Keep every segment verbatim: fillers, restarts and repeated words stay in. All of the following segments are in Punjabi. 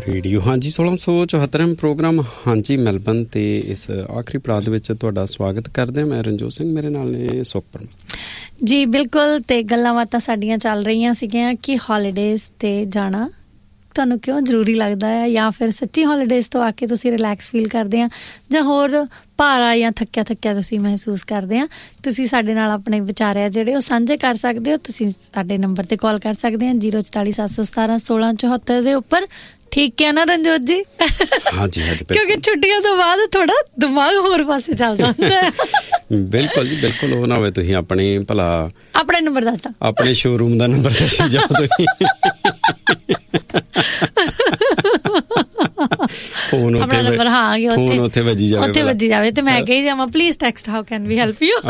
ਰੇਡੀਓ ਹਾਂਜੀ ਸੋਲਾਂ ਸੌ ਚੁਹੱਤਰਵਾਂ ਪ੍ਰੋਗਰਾਮ ਹਾਂਜੀ ਮੈਲਬਨ ਤੇ ਇਸ ਆਖਰੀ ਪੜਾਅ ਦੇ ਵਿੱਚ ਤੁਹਾਡਾ ਸਵਾਗਤ ਕਰਦੇ ਹਾਂ। ਮੈਂ ਰਣਜੋਤ ਸਿੰਘ, ਮੇਰੇ ਨਾਲ ਨੇ ਸੁਖਪ੍ਰਮ ਜੀ। ਬਿਲਕੁਲ, ਤੇ ਗੱਲਾਂ ਬਾਤਾਂ ਸਾਡੀਆਂ ਚੱਲ ਰਹੀਆਂ ਸੀਗੀਆਂ ਕਿ ਹੌਲੀਡੇਜ਼ ਤੇ ਜਾਣਾ ਤੁਹਾਨੂੰ ਕਿਉਂ ਜ਼ਰੂਰੀ ਲੱਗਦਾ ਹੈ, ਜਾਂ ਫਿਰ ਸੱਚੀ ਹੌਲੀਡੇਜ਼ ਤੋਂ ਆ ਕੇ ਤੁਸੀਂ ਰਿਲੈਕਸ ਫੀਲ ਕਰਦੇ ਆ, ਜਾਂ ਹੋਰ ਭਾਰਾ ਜਾਂ ਥੱਕਿਆ ਥੱਕਿਆ ਤੁਸੀਂ ਮਹਿਸੂਸ ਕਰਦੇ ਆ। ਤੁਸੀਂ ਸਾਡੇ ਨਾਲ ਆਪਣੇ ਵਿਚਾਰ ਆ ਜਿਹੜੇ ਉਹ ਸਾਂਝੇ ਕਰ ਸਕਦੇ ਹੋ। ਤੁਸੀਂ ਸਾਡੇ ਨੰਬਰ ਤੇ ਕਾਲ ਕਰ ਸਕਦੇ ਆ ਜ਼ੀਰੋ ਚੁਤਾਲੀ ਸੱਤ ਸੌ ਸਤਾਰਾਂ ਸੋਲਾਂ ਚੁਹੱਤਰ ਦੇ ਉੱਪਰ। ਠੀਕ ਹੈ ਨਾ ਰਣਜੋਤ ਜੀ? ਹਾਂਜੀ ਹਾਂਜੀ, ਕਿਉਂਕਿ ਛੁੱਟੀਆਂ ਤੋਂ ਬਾਅਦ ਥੋੜਾ ਦਿਮਾਗ ਹੋਰ ਪਾਸੇ ਚੱਲਦਾ ਹੁੰਦਾ ਹੈ। ਬਿਲਕੁਲ ਜੀ ਬਿਲਕੁਲ। ਉਹ ਨਾ ਹੋਵੇ ਤੁਸੀਂ ਆਪਣੀ ਭਲਾ ਆਪਣੇ ਨੰਬਰ ਦੱਸਦਾ, ਆਪਣੇ ਸ਼ੋਰੂਮ ਦਾ ਨੰਬਰ ਦੱਸੀ ਜਾਓ ਤੁਸੀਂ। ਫੋਨ ਉੱਥੇ ਨੰਬਰ ਹਾਂ ਗਿਆ ਉੱਥੇ ਉੱਥੇ ਵੱਜੀ ਜਾਵੇ ਉੱਥੇ ਵੱਜੀ ਜਾਵੇ ਤੇ ਮੈਂ ਕਹੀ ਜਾਵਾਂ please text how can we help you.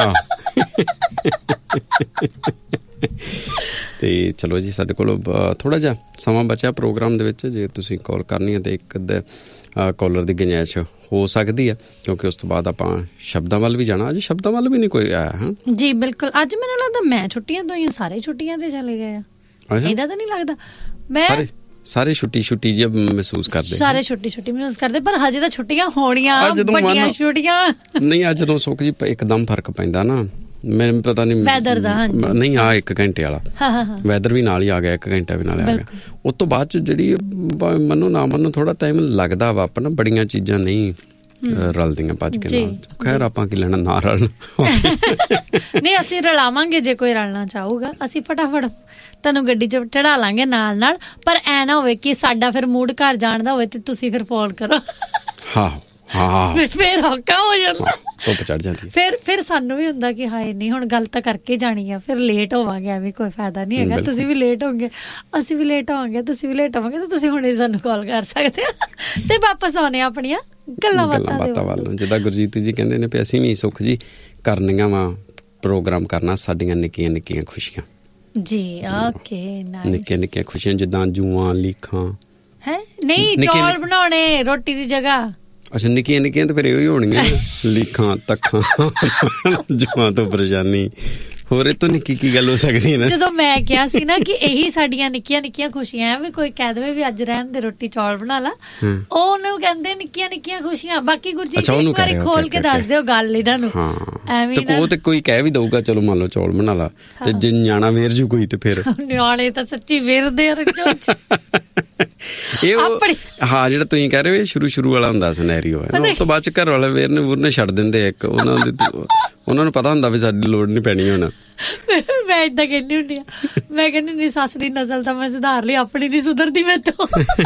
ਤੇ ਚਲੋ ਜੀ, ਸਾਡੇ ਕੋਲ ਥੋੜ੍ਹਾ ਜਿਹਾ ਸਮਾਂ ਬਚਿਆ ਪ੍ਰੋਗਰਾਮ ਦੇ ਵਿੱਚ। ਜੇ ਤੁਸੀਂ ਕਾਲ ਕਰਨੀ ਹੈ ਤਾਂ ਇੱਕ ਕਾਲਰ ਦੀ ਗੁੰਜਾਇਸ਼ ਹੋ ਸਕਦੀ ਹੈ, ਕਿਉਂਕਿ ਉਸ ਤੋਂ ਬਾਅਦ ਆਪਾਂ ਸ਼ਬਦਾਂ ਵੱਲ ਵੀ ਜਾਣਾ। ਅੱਜ ਸ਼ਬਦਾਂ ਵੱਲ ਵੀ ਨਹੀਂ ਕੋਈ ਆਇਆ। ਹਾਂ ਜੀ ਬਿਲਕੁਲ। ਅੱਜ ਮੈਨੂੰ ਲੱਗਦਾ ਮੈਂ ਛੁੱਟੀਆਂ ਤੋਂ ਹੀ ਸਾਰੇ ਛੁੱਟੀਆਂ ਤੇ ਚਲੇ ਗਏ ਆ। ਇਹਦਾ ਤਾਂ ਨਹੀਂ ਲੱਗਦਾ? ਮੈਂ ਸਾਰੇ ਛੁੱਟੀ ਛੁੱਟੀ ਜਿਹੀ ਮਹਿਸੂਸ ਕਰਦੇ, ਸਾਰੇ ਛੁੱਟੀ ਛੁੱਟੀ ਮਹਿਸੂਸ ਕਰਦੇ, ਪਰ ਹਜੇ ਤਾਂ ਛੁੱਟੀਆਂ ਹੋਣੀਆਂ, ਵੱਡੀਆਂ ਛੁੱਟੀਆਂ ਨਹੀਂ। ਅੱਜ ਜਦੋਂ ਸੁੱਖ ਜੀ ਇੱਕਦਮ ਫਰਕ ਪੈਂਦਾ ਨਾ, ਮੈਨੂੰ ਪਤਾ ਨਹੀਂ ਵੈਦਰ ਦਾ ਨਹੀਂ, ਆ ਇੱਕ ਘੰਟੇ ਵਾਲਾ ਵੈਦਰ ਵੀ ਨਾਲ ਹੀ ਆ ਗਿਆ, ਇੱਕ ਘੰਟਾ ਵੀ ਨਾਲ ਆ ਗਿਆ। ਉਸ ਤੋਂ ਬਾਅਦ ਚ ਜਿਹੜੀ ਮੰਨੋ ਨਾ ਮੰਨੋ ਥੋੜਾ ਟਾਈਮ ਲੱਗਦਾ ਵਾ, ਆਪਣਾ ਬੜੀਆਂ ਚੀਜ਼ਾਂ ਨਹੀਂ ਰਲਦੀਆਂ ਭੱਜ ਕੇ ਨਾਲ। ਖੈਰ ਆਪਾਂ ਕੀ ਲੈਣਾ ਨਾ ਰਲਣ। ਨਹੀਂ, ਅਸੀਂ ਰਲਾਵਾਂਗੇ ਜੇ ਕੋਈ ਰਲਣਾ ਚਾਹੂਗਾ। ਅਸੀਂ ਫਟਾਫਟ ਤੁਹਾਨੂੰ ਗੱਡੀ ਚ ਚੜਾ ਲਾਂਗੇ ਨਾਲ ਨਾਲ, ਪਰ ਐ ਨਾ ਹੋਵੇ ਕਿ ਸਾਡਾ ਫਿਰ ਮੂਡ ਘਰ ਜਾਣ ਦਾ ਹੋਵੇ ਤੇ ਤੁਸੀਂ ਫਿਰ ਫੋਨ ਕਰੋ। ਹਾਂ ਹਾਂ, ਫਿਰ ਔਖਾ ਹੋ ਜਾਂਦਾ, ਧੁੱਪ ਚੜ ਜਾਂਦੀ। ਫਿਰ ਫਿਰ ਸਾਨੂੰ ਵੀ ਹੁੰਦਾ ਕਿ ਹਾਏ ਨਹੀਂ ਹੁਣ ਗੱਲ ਤਾਂ ਕਰਕੇ ਜਾਣੀ ਆ, ਫਿਰ ਲੇਟ ਹੋਵਾਂਗੇ, ਐਵੇਂ ਕੋਈ ਫਾਇਦਾ ਨਹੀਂ ਹੈਗਾ। ਤੁਸੀਂ ਵੀ ਲੇਟ ਹੋਗੇ, ਅਸੀਂ ਵੀ ਲੇਟ ਹੋਵਾਂਗੇ, ਤੁਸੀਂ ਵੀ ਲੇਟ ਹੋਵਾਂਗੇ, ਤਾਂ ਤੁਸੀਂ ਹੁਣੇ ਸਾਨੂੰ ਕਾਲ ਕਰ ਸਕਦੇ ਹੋ ਤੇ ਵਾਪਸ ਆਉਣੇ ਆਪਣੀਆਂ ਗੱਲਾਂ ਬਾਤਾਂ ਵੱਲ ਨੂੰ। ਜਿੱਦਾਂ ਗੁਰਜੀਤ ਜੀ ਕਹਿੰਦੇ ਨੇ ਵੀ ਅਸੀਂ ਵੀ ਸੁੱਖ ਜੀ ਕਰਨੀਆਂ ਵਾ ਪ੍ਰੋਗਰਾਮ ਕਰਨਾ, ਸਾਡੀਆਂ ਨਿੱਕੀਆਂ ਨਿੱਕੀਆਂ ਖੁਸ਼ੀਆਂ ਜੀ। ਓਕੇ, ਨਿੱਕੀਆਂ ਨਿੱਕੀਆਂ ਖੁਸ਼ੀਆਂ ਜਿੱਦਾਂ ਜੂਆਂ ਲੀਖਾਂ ਹੈ ਨਹੀਂ, ਚੌਲ ਬਣਾਉਣੇ ਰੋਟੀ ਦੀ ਜਗ੍ਹਾ। ਅੱਛਾ, ਨਿੱਕੀਆਂ ਨਿੱਕੀਆਂ ਤਾਂ ਫਿਰ ਇਹੋ ਹੀ ਹੋਣਗੀਆਂ, ਲੀਖਾਂ ਤੱਖਾਂ ਜੂਆਂ ਤੋਂ ਪਰੇਸ਼ਾਨੀ। ਹੋਰ ਇਹ ਤੋਂ ਨਿੱਕੀ ਕੀ ਗੱਲ ਹੋ ਸਕਦੀ ਹੈ ਨਾ? ਜਦੋਂ ਮੈਂ ਕਿਹਾ ਸੀ ਨਾ ਕਿ ਇਹੀ ਸਾਡੀਆਂ ਨਿੱਕੀਆਂ ਨਿੱਕੀਆਂ ਖੁਸ਼ੀਆਂ, ਵੀ ਕੋਈ ਕਹਿ ਦੇਵੇ ਵੀ ਅੱਜ ਰਹਿਣ ਦੇ ਰੋਟੀ ਚੌਲ ਬਣਾ ਲਾ, ਉਹਨੂੰ ਕਹਿੰਦੇ ਨਿੱਕੀਆਂ ਨਿੱਕੀਆਂ ਖੁਸ਼ੀਆਂ। ਬਾਕੀ ਗੁਰਜੀਤ ਇੱਕ ਵਾਰੀ ਖੋਲ ਕੇ ਦੱਸ ਦਿਓ ਗੱਲ ਇਹਨਾਂ ਨੂੰ। ਐਵੇਂ ਉਹ ਤੇ ਕੋਈ ਕਹਿ ਵੀ ਦਊਗਾ ਚਲੋ ਮੰਨ ਲਓ ਚੌਲ ਬਣਾ ਲਾ, ਤੇ ਜੇ ਨਿਆਣਾ ਵੇਰ ਜੂ ਕੋਈ ਤੇ ਫਿਰ ਨਿਆਣੇ ਤਾਂ ਸੱਚੀ ਵੇਰਦੇ ਆ। ਇਹ ਹਾਂ ਜਿਹੜਾ ਤੁਸੀਂ ਕਹਿ ਰਹੇ ਹੋ ਸ਼ੁਰੂ ਸ਼ੁਰੂ ਵਾਲਾ ਹੁੰਦਾ ਸਿਨੈਰੀਓ ਹੈ, ਉਸ ਤੋਂ ਬਾਅਦ ਚ ਘਰ ਵਾਲੇ ਵੇਰਨੇ ਵੁਰਨੇ ਛੱਡ ਦਿੰਦੇ। ਇੱਕ ਉਹਨਾਂ ਦੇ ਉਹਨਾਂ ਨੂੰ ਪਤਾ ਹੁੰਦਾ ਵੀ ਸਾਡੀ ਲੋੜ ਨਹੀਂ ਪੈਣੀ ਹੁਣ। ਮੈਂ ਏਦਾਂ ਕਹਿੰਦੀ ਹੁੰਦੀ ਆ, ਮੈਂ ਕਹਿੰਦੀ ਹੁੰਦੀ ਸੱਸ ਦੀ ਨਸਲ ਤਾਂ ਮੈਂ ਸੁਧਾਰ ਲਈ, ਆਪਣੀ ਨੀ ਸੁਧਰਦੀ ਮੈਂ ਤੋਂ।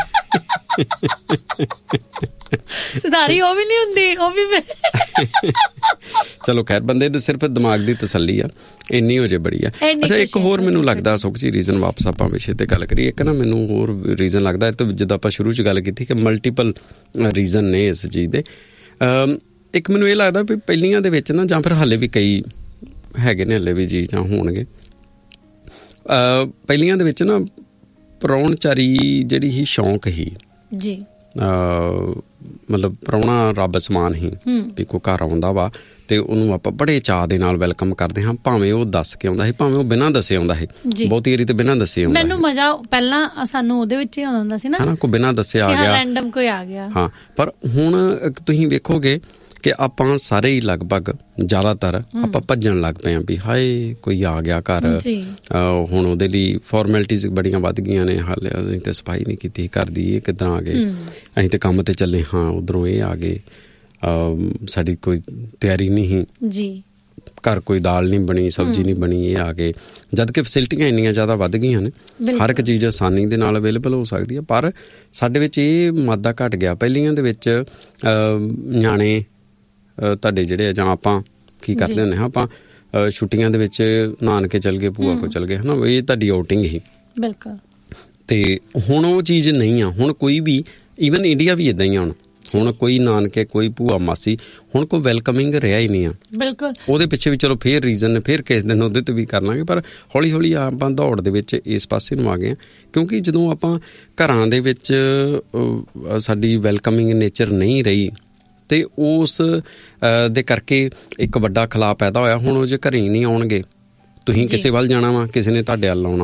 ਸੁਧਾਰੀ ਉਹ ਵੀ ਨਹੀਂ ਹੁੰਦੀ, ਉਹ ਵੀ ਮੈਂ। ਚਲੋ ਖੈਰ, ਬੰਦੇ ਦੇ ਸਿਰਫ ਦਿਮਾਗ ਦੀ ਤਸੱਲੀ ਆ, ਇੰਨੀ ਹੋ ਜੇ ਬੜੀ ਆ। ਅੱਛਾ, ਇੱਕ ਹੋਰ ਮੈਨੂੰ ਲੱਗਦਾ ਸੁੱਖ ਜੀ ਰੀਜ਼ਨ, ਵਾਪਸ ਆਪਾਂ ਵਿਸ਼ੇ ਤੇ ਗੱਲ ਕਰੀਏ, ਇੱਕ ਨਾ ਮੈਨੂੰ ਹੋਰ ਰੀਜ਼ਨ ਲੱਗਦਾ, ਤੇ ਜਿੱਦਾਂ ਆਪਾਂ ਸ਼ੁਰੂ ਚ ਗੱਲ ਕੀਤੀ ਕਿ ਮਲਟੀਪਲ ਰੀਜ਼ਨ ਨੇ ਇਸ ਚੀਜ਼ ਦੇ। ਇੱਕ ਮੈਨੂੰ ਇਹ ਲੱਗਦਾ ਵੀ ਪਹਿਲੀਆਂ ਦੇ ਵਿੱਚ ਨਾ, ਜਾਂ ਫਿਰ ਹਾਲੇ ਵੀ ਕਈ ਹੈਗੇ ਨੇ ਹਾਲੇ ਵੀ ਜੀ ਜਾਂ ਹੋਣਗੇ, ਪਹਿਲੀਆਂ ਦੇ ਵਿੱਚ ਨਾ ਪ੍ਰਾਹੁਣਚਾਰੀ ਜਿਹੜੀ ਹੀ ਸ਼ੌਂਕ ਹੀ ਜੀ, ਮਤਲਬ ਪ੍ਰਾਹੁਣਾ ਰੱਬ ਸਮਾਨ ਹੀ, ਵੀ ਕੋਈ ਘਰ ਆਉਂਦਾ ਵਾ ਤੇ ਉਹਨੂੰ ਆਪਾਂ ਬੜੇ ਚਾਅ ਦੇ ਨਾਲ ਵੈਲਕਮ ਕਰਦੇ ਹਾਂ, ਭਾਵੇਂ ਉਹ ਦੱਸ ਕੇ ਆਉਂਦਾ ਸੀ, ਭਾਵੇਂ ਉਹ ਬਿਨਾਂ ਦੱਸੇ ਆਉਂਦਾ ਸੀ। ਬਹੁਤੀ ਵਾਰੀ ਤੇ ਬਿਨਾਂ ਦੱਸੇ ਆਉਂਦਾ। ਮੈਨੂੰ ਮਜ਼ਾ ਪਹਿਲਾਂ ਸਾਨੂੰ ਉਹਦੇ ਵਿੱਚ ਹੀ ਆਉਂਦਾ ਹੁੰਦਾ ਸੀ ਨਾ, ਕੋਈ ਬਿਨਾਂ ਦੱਸੇ ਆ ਗਿਆ, ਰੈਂਡਮ ਕੋਈ ਆ ਗਿਆ। ਹਾਂ, ਪਰ ਹੁਣ ਤੁਸੀਂ ਵੇਖੋਗੇ ਕਿ ਆਪਾਂ ਸਾਰੇ ਹੀ ਲਗਭਗ ਜ਼ਿਆਦਾਤਰ ਆਪਾਂ ਭੱਜਣ ਲੱਗ ਪਏ ਹਾਂ ਵੀ ਹਾਏ ਕੋਈ ਆ ਗਿਆ ਘਰ। ਹੁਣ ਉਹਦੇ ਲਈ ਫੋਰਮੈਲਿਟੀਜ਼ ਬੜੀਆਂ ਵੱਧ ਗਈਆਂ ਨੇ। ਹਾਲੇ ਅਸੀਂ ਤਾਂ ਸਫਾਈ ਨਹੀਂ ਕੀਤੀ ਘਰ ਦੀ, ਇਹ ਕਿੱਦਾਂ ਆ ਗਏ, ਅਸੀਂ ਤਾਂ ਕੰਮ ਤੇ ਚੱਲੇ ਹਾਂ, ਉੱਧਰੋਂ ਇਹ ਆ ਗਏ, ਸਾਡੀ ਕੋਈ ਤਿਆਰੀ ਨਹੀਂ ਜੀ, ਘਰ ਕੋਈ ਦਾਲ ਨਹੀਂ ਬਣੀ, ਸਬਜ਼ੀ ਨਹੀਂ ਬਣੀ, ਇਹ ਆ ਗਏ। ਜਦ ਕਿ ਫੈਸਿਲਿਟੀਆਂ ਇੰਨੀਆਂ ਜ਼ਿਆਦਾ ਵੱਧ ਗਈਆਂ ਨੇ, ਹਰ ਇੱਕ ਚੀਜ਼ ਆਸਾਨੀ ਦੇ ਨਾਲ ਅਵੇਲੇਬਲ ਹੋ ਸਕਦੀ ਹੈ, ਪਰ ਸਾਡੇ ਵਿੱਚ ਇਹ ਮਾਦਾ ਘੱਟ ਗਿਆ। ਪਹਿਲੀਆਂ ਦੇ ਵਿੱਚ ਨਿਆਣੇ ਤੁਹਾਡੇ ਜਿਹੜੇ ਆ, ਜਾਂ ਆਪਾਂ ਕੀ ਕਰਦੇ ਹੁੰਦੇ ਹਾਂ, ਆਪਾਂ ਛੁੱਟੀਆਂ ਦੇ ਵਿੱਚ ਨਾਨਕੇ ਚੱਲ ਗਏ, ਭੂਆ ਕੋਲ ਚੱਲ ਗਏ, ਹੈ ਨਾ, ਇਹ ਤੁਹਾਡੀ ਆਊਟਿੰਗ ਹੀ। ਬਿਲਕੁਲ। ਤੇ ਹੁਣ ਉਹ ਚੀਜ਼ ਨਹੀਂ ਆ। ਹੁਣ ਕੋਈ ਵੀ, ਈਵਨ ਇੰਡੀਆ ਵੀ ਇੱਦਾਂ ਹੀ ਆ। ਹੁਣ ਹੁਣ ਕੋਈ ਨਾਨਕੇ, ਕੋਈ ਭੂਆ ਮਾਸੀ, ਹੁਣ ਕੋਈ ਵੈਲਕਮਿੰਗ ਰਿਹਾ ਹੀ ਨਹੀਂ ਆ। ਬਿਲਕੁਲ। ਉਹਦੇ ਪਿੱਛੇ ਵੀ ਚਲੋ ਫੇਰ ਰੀਜ਼ਨ ਨੇ, ਫੇਰ ਕਿਸੇ ਦਿਨ ਉਹਦੇ 'ਤੇ ਵੀ ਕਰ ਲਾਂਗੇ, ਪਰ ਹੌਲੀ ਹੌਲੀ ਆਪਾਂ ਦੌੜ ਦੇ ਵਿੱਚ ਇਸ ਪਾਸੇ ਨੂੰ ਆ ਗਏ ਹਾਂ। ਕਿਉਂਕਿ ਜਦੋਂ ਆਪਾਂ ਘਰਾਂ ਦੇ ਵਿੱਚ ਸਾਡੀ ਵੈਲਕਮਿੰਗ ਨੇਚਰ ਨਹੀਂ ਰਹੀ, ਤੇ ਉਸ ਦੇ ਕਰਕੇ ਇੱਕ ਵੱਡਾ ਖਲਾਅ ਪੈਦਾ ਹੋਇਆ। ਹੁਣ ਉਹ ਜੇ ਘਰੇ ਹੀ ਨਹੀਂ ਆਉਣਗੇ, ਤੁਸੀਂ ਕਿਸੇ ਵੱਲ ਜਾਣਾ ਵਾ, ਕਿਸੇ ਨੇ ਤੁਹਾਡੇ ਵੱਲ ਆਉਣਾ ਵਾ,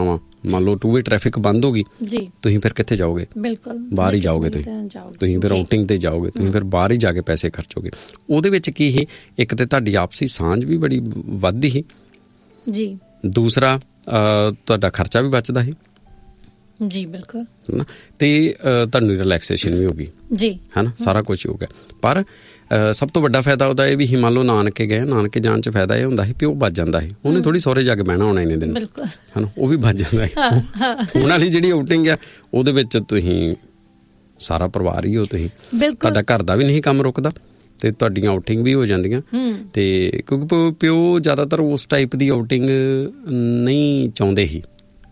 ਮੰਨ ਲਓ ਟੂ ਵੇ ਟ੍ਰੈਫਿਕ ਬੰਦ ਹੋ ਗਈ ਜੀ, ਤੁਸੀਂ ਫਿਰ ਕਿੱਥੇ ਜਾਓਗੇ? ਬਿਲਕੁਲ ਬਾਹਰ ਹੀ ਜਾਓਗੇ, ਤੁਸੀਂ ਤੁਸੀਂ ਫਿਰ ਆਊਟਿੰਗ ਤੇ ਜਾਓਗੇ, ਤੁਸੀਂ ਫਿਰ ਬਾਹਰ ਹੀ ਜਾ ਕੇ ਪੈਸੇ ਖਰਚੋਗੇ। ਉਹਦੇ ਵਿੱਚ ਕੀ ਸੀ, ਇੱਕ ਤੇ ਤੁਹਾਡੀ ਆਪਸੀ ਸਾਂਝ ਵੀ ਬੜੀ ਵੱਧਦੀ ਸੀ ਜੀ, ਦੂਸਰਾ ਤੁਹਾਡਾ ਖਰਚਾ ਵੀ ਬਚਦਾ ਸੀ ਜੀ, ਬਿਲਕੁਲ, ਹੈ, ਤੇ ਤੁਹਾਨੂੰ ਰਿਲੈਕਸੇਸ਼ਨ ਵੀ ਹੋ ਗਈ ਜੀ, ਹੈ ਨਾ, ਸਾਰਾ ਕੁਝ ਹੋ ਗਿਆ। ਪਰ ਸਭ ਤੋਂ ਵੱਡਾ ਫਾਇਦਾ ਉਹਦਾ ਇਹ ਵੀ ਸੀ, ਮੰਨ ਲਓ ਨਾਨਕੇ ਗਏ, ਨਾਨਕੇ ਜਾਣ 'ਚ ਫਾਇਦਾ ਇਹ ਹੁੰਦਾ ਸੀ ਵੀ ਉਹ ਬਚ ਜਾਂਦਾ ਸੀ, ਉਹਨੇ ਥੋੜ੍ਹੀ ਸਹੁਰੇ ਜਾ ਕੇ ਬਹਿਣਾ ਹੋਣਾ ਇੰਨੇ ਦਿਨ, ਹੈ ਨਾ, ਉਹ ਵੀ ਬਚ ਜਾਂਦਾ ਸੀ। ਹੁਣ ਵਾਲੀ ਜਿਹੜੀ ਆਊਟਿੰਗ ਆ ਉਹਦੇ ਵਿੱਚ ਤੁਸੀਂ ਸਾਰਾ ਪਰਿਵਾਰ ਹੀ ਹੋ, ਤੁਸੀਂ ਤੁਹਾਡਾ ਘਰ ਦਾ ਵੀ ਨਹੀਂ ਕੰਮ ਰੁਕਦਾ ਤੇ ਤੁਹਾਡੀਆਂ ਆਊਟਿੰਗ ਵੀ ਹੋ ਜਾਂਦੀਆਂ। ਤੇ ਕਿਉਂਕਿ ਪਿਓ ਜ਼ਿਆਦਾਤਰ ਉਸ ਟਾਈਪ ਦੀ ਆਊਟਿੰਗ ਨਹੀਂ ਚਾਹੁੰਦੇ ਸੀ,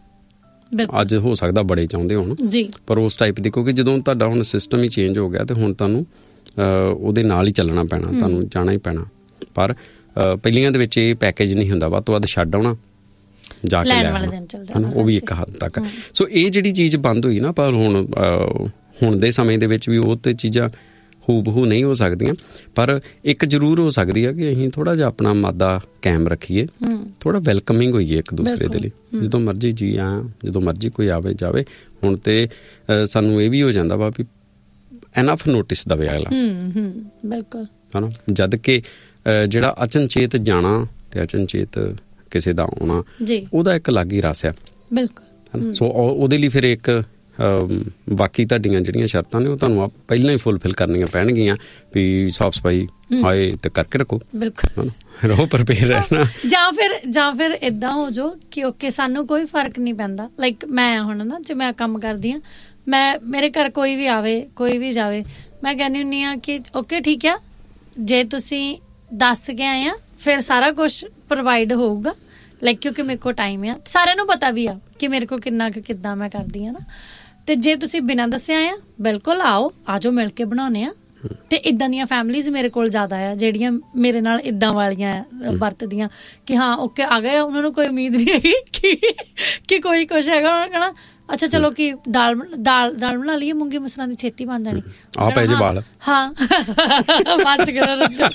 ਅੱਜ ਹੋ ਸਕਦਾ ਬੜੇ ਚਾਹੁੰਦੇ ਹੋਣ ਜੀ, ਪਰ ਉਸ ਟਾਈਪ ਦੀ, ਕਿਉਂਕਿ ਜਦੋਂ ਤੁਹਾਡਾ ਹੁਣ ਸਿਸਟਮ ਹੀ ਚੇਂਜ ਹੋ ਗਿਆ ਤੇ ਹੁਣ ਤੁਹਾਨੂੰ ਉਹਦੇ ਨਾਲ ਹੀ ਚੱਲਣਾ ਪੈਣਾ, ਤੁਹਾਨੂੰ ਜਾਣਾ ਹੀ ਪੈਣਾ। ਪਰ ਪਹਿਲੀਆਂ ਦੇ ਵਿੱਚ ਇਹ ਪੈਕੇਜ ਨਹੀਂ ਹੁੰਦਾ, ਵੱਧ ਤੋਂ ਵੱਧ ਛੱਡ ਆਉਣਾ, ਜਾ ਕੇ ਲੈ ਆਉਣਾ, ਉਹ ਵੀ ਇੱਕ ਹੱਦ ਤੱਕ। ਸੋ ਇਹ ਜਿਹੜੀ ਚੀਜ਼ ਬੰਦ ਹੋਈ ਨਾ, ਪਰ ਹੁਣ ਹੁਣ ਦੇ ਸਮੇਂ ਦੇ ਵਿੱਚ ਵੀ ਉਹ ਤੇ ਚੀਜ਼ਾਂ ਹੂ ਬਹੂ ਨਹੀਂ ਹੋ ਸਕਦੀਆਂ, ਪਰ ਇੱਕ ਜ਼ਰੂਰ ਹੋ ਸਕਦੀ ਹੈ ਕਿ ਅਸੀਂ ਥੋੜ੍ਹਾ ਜਿਹਾ ਆਪਣਾ ਮਾਦਾ ਕਾਇਮ ਰੱਖੀਏ, ਥੋੜ੍ਹਾ ਵੈਲਕਮਿੰਗ ਹੋਈਏ ਇੱਕ ਦੂਸਰੇ ਦੇ ਲਈ। ਜਦੋਂ ਮਰਜ਼ੀ ਜੀ ਆ, ਜਦੋਂ ਮਰਜ਼ੀ ਕੋਈ ਆਵੇ ਜਾਵੇ। ਹੁਣ ਤੇ ਸਾਨੂੰ ਇਹ ਵੀ ਹੋ ਜਾਂਦਾ ਵਾ ਵੀ ਐਨਫ ਨੋਟਿਸ ਦਵੇ ਅਗਲਾ, ਬਿਲਕੁਲ, ਹੈ ਨਾ, ਜਦ ਕਿ ਜਿਹੜਾ ਅਚਨਚੇਤ ਜਾਣਾ ਤੇ ਅਚਨਚੇਤ ਕਿਸੇ ਦਾ ਆਉਣਾ, ਉਹਦਾ ਇੱਕ ਅਲੱਗ ਹੀ ਰਸ ਆ, ਬਿਲਕੁਲ। ਸੋ ਉਹਦੇ ਲਈ ਫਿਰ ਇੱਕ ਬਾਕੀ ਤੁਹਾਡੀਆਂ ਜਿਹੜੀਆਂ ਸ਼ਰਤਾਂ ਨੇ ਉਹ ਤੁਹਾਨੂੰ ਆਪ ਪਹਿਲਾਂ ਹੀ ਫੁੱਲਫਿਲ ਕਰਨੀਆਂ ਪੈਣਗੀਆਂ, ਵੀ ਸਾਫ਼ ਸਫਾਈ ਹਾਏ ਤੇ ਕਰਕੇ ਰੱਖੋ, ਬਿਲਕੁਲ, ਰਹੋ ਪ੍ਰਪੇਅਰ ਰਹਿਣਾ। ਜਾਂ ਫਿਰ ਜਾਂ ਫਿਰ ਏਦਾਂ ਹੋ ਜਾਓ ਕਿ ਓਕੇ ਸਾਨੂੰ ਕੋਈ ਫਰਕ ਨਹੀਂ ਪੈਂਦਾ। ਲਾਈਕ ਮੈਂ ਹੁਣ ਨਾ ਜੇ ਮੈਂ ਕੰਮ ਕਰਦੀ ਹਾਂ, ਮੈਂ ਮੇਰੇ ਘਰ ਕੋਈ ਵੀ ਆਵੇ ਕੋਈ ਵੀ ਜਾਵੇ, ਮੈਂ ਕਹਿੰਦੀ ਹੁੰਦੀ ਹਾਂ ਕਿ ਓਕੇ ਠੀਕ ਆ, ਜੇ ਤੁਸੀਂ ਦੱਸ ਕੇ ਆਏ ਆ ਫਿਰ ਸਾਰਾ ਕੁਛ ਪ੍ਰੋਵਾਈਡ ਹੋਊਗਾ। ਲਾਈਕ ਕਿਉਂਕਿ ਮੇਰੇ ਕੋਲ ਟਾਈਮ ਆ, ਸਾਰਿਆਂ ਨੂੰ ਪਤਾ ਵੀ ਆ ਕਿ ਮੇਰੇ ਕੋਲ ਕਿੰਨਾ ਕੁ ਕਿੱਦਾਂ ਮੈਂ ਕਰਦੀ ਹਾਂ ਨਾ। ਤੇ ਜੇ ਤੁਸੀਂ ਬਿਨਾਂ ਦੱਸਿਆ ਆ, ਬਿਲਕੁਲ ਆਓ, ਆਜੋ ਮਿਲ ਕੇ ਬਣਾਉਂਦੇ ਆ। ਤੇ ਇਦਾਂ ਦੀਆਂ ਫੈਮਿਲੀਜ਼ ਮੇਰੇ ਕੋਲ ਜ਼ਿਆਦਾ ਆ ਜਿਹੜੀਆਂ ਮੇਰੇ ਨਾਲ ਇਦਾਂ ਵਾਲੀਆਂ ਵਰਤਦੀਆਂ ਕਿ ਹਾਂ ਓਕੇ ਆ ਗਏ, ਉਹਨਾਂ ਨੂੰ ਕੋਈ ਉਮੀਦ ਨਹੀਂ ਹੈਗੀ ਕਿ ਕਿ ਕੋਈ ਕੁਛ ਹੈਗਾ। ਉਹਨਾਂ ਨੇ ਕਹਿਣਾ ਅੱਛਾ ਚਲੋ ਕਿ ਦਾਲ ਦਾਲ ਦਾਲ ਬਣਾ ਲਈਏ, ਮੂੰਗੀ ਮਸਰਾਂ ਦੀ ਛੇਤੀ ਬਣ ਜਾਣੀ, ਆ ਪੈ ਜੇ ਵਾਲ, ਹਾਂ ਬਸ ਕਰੋ।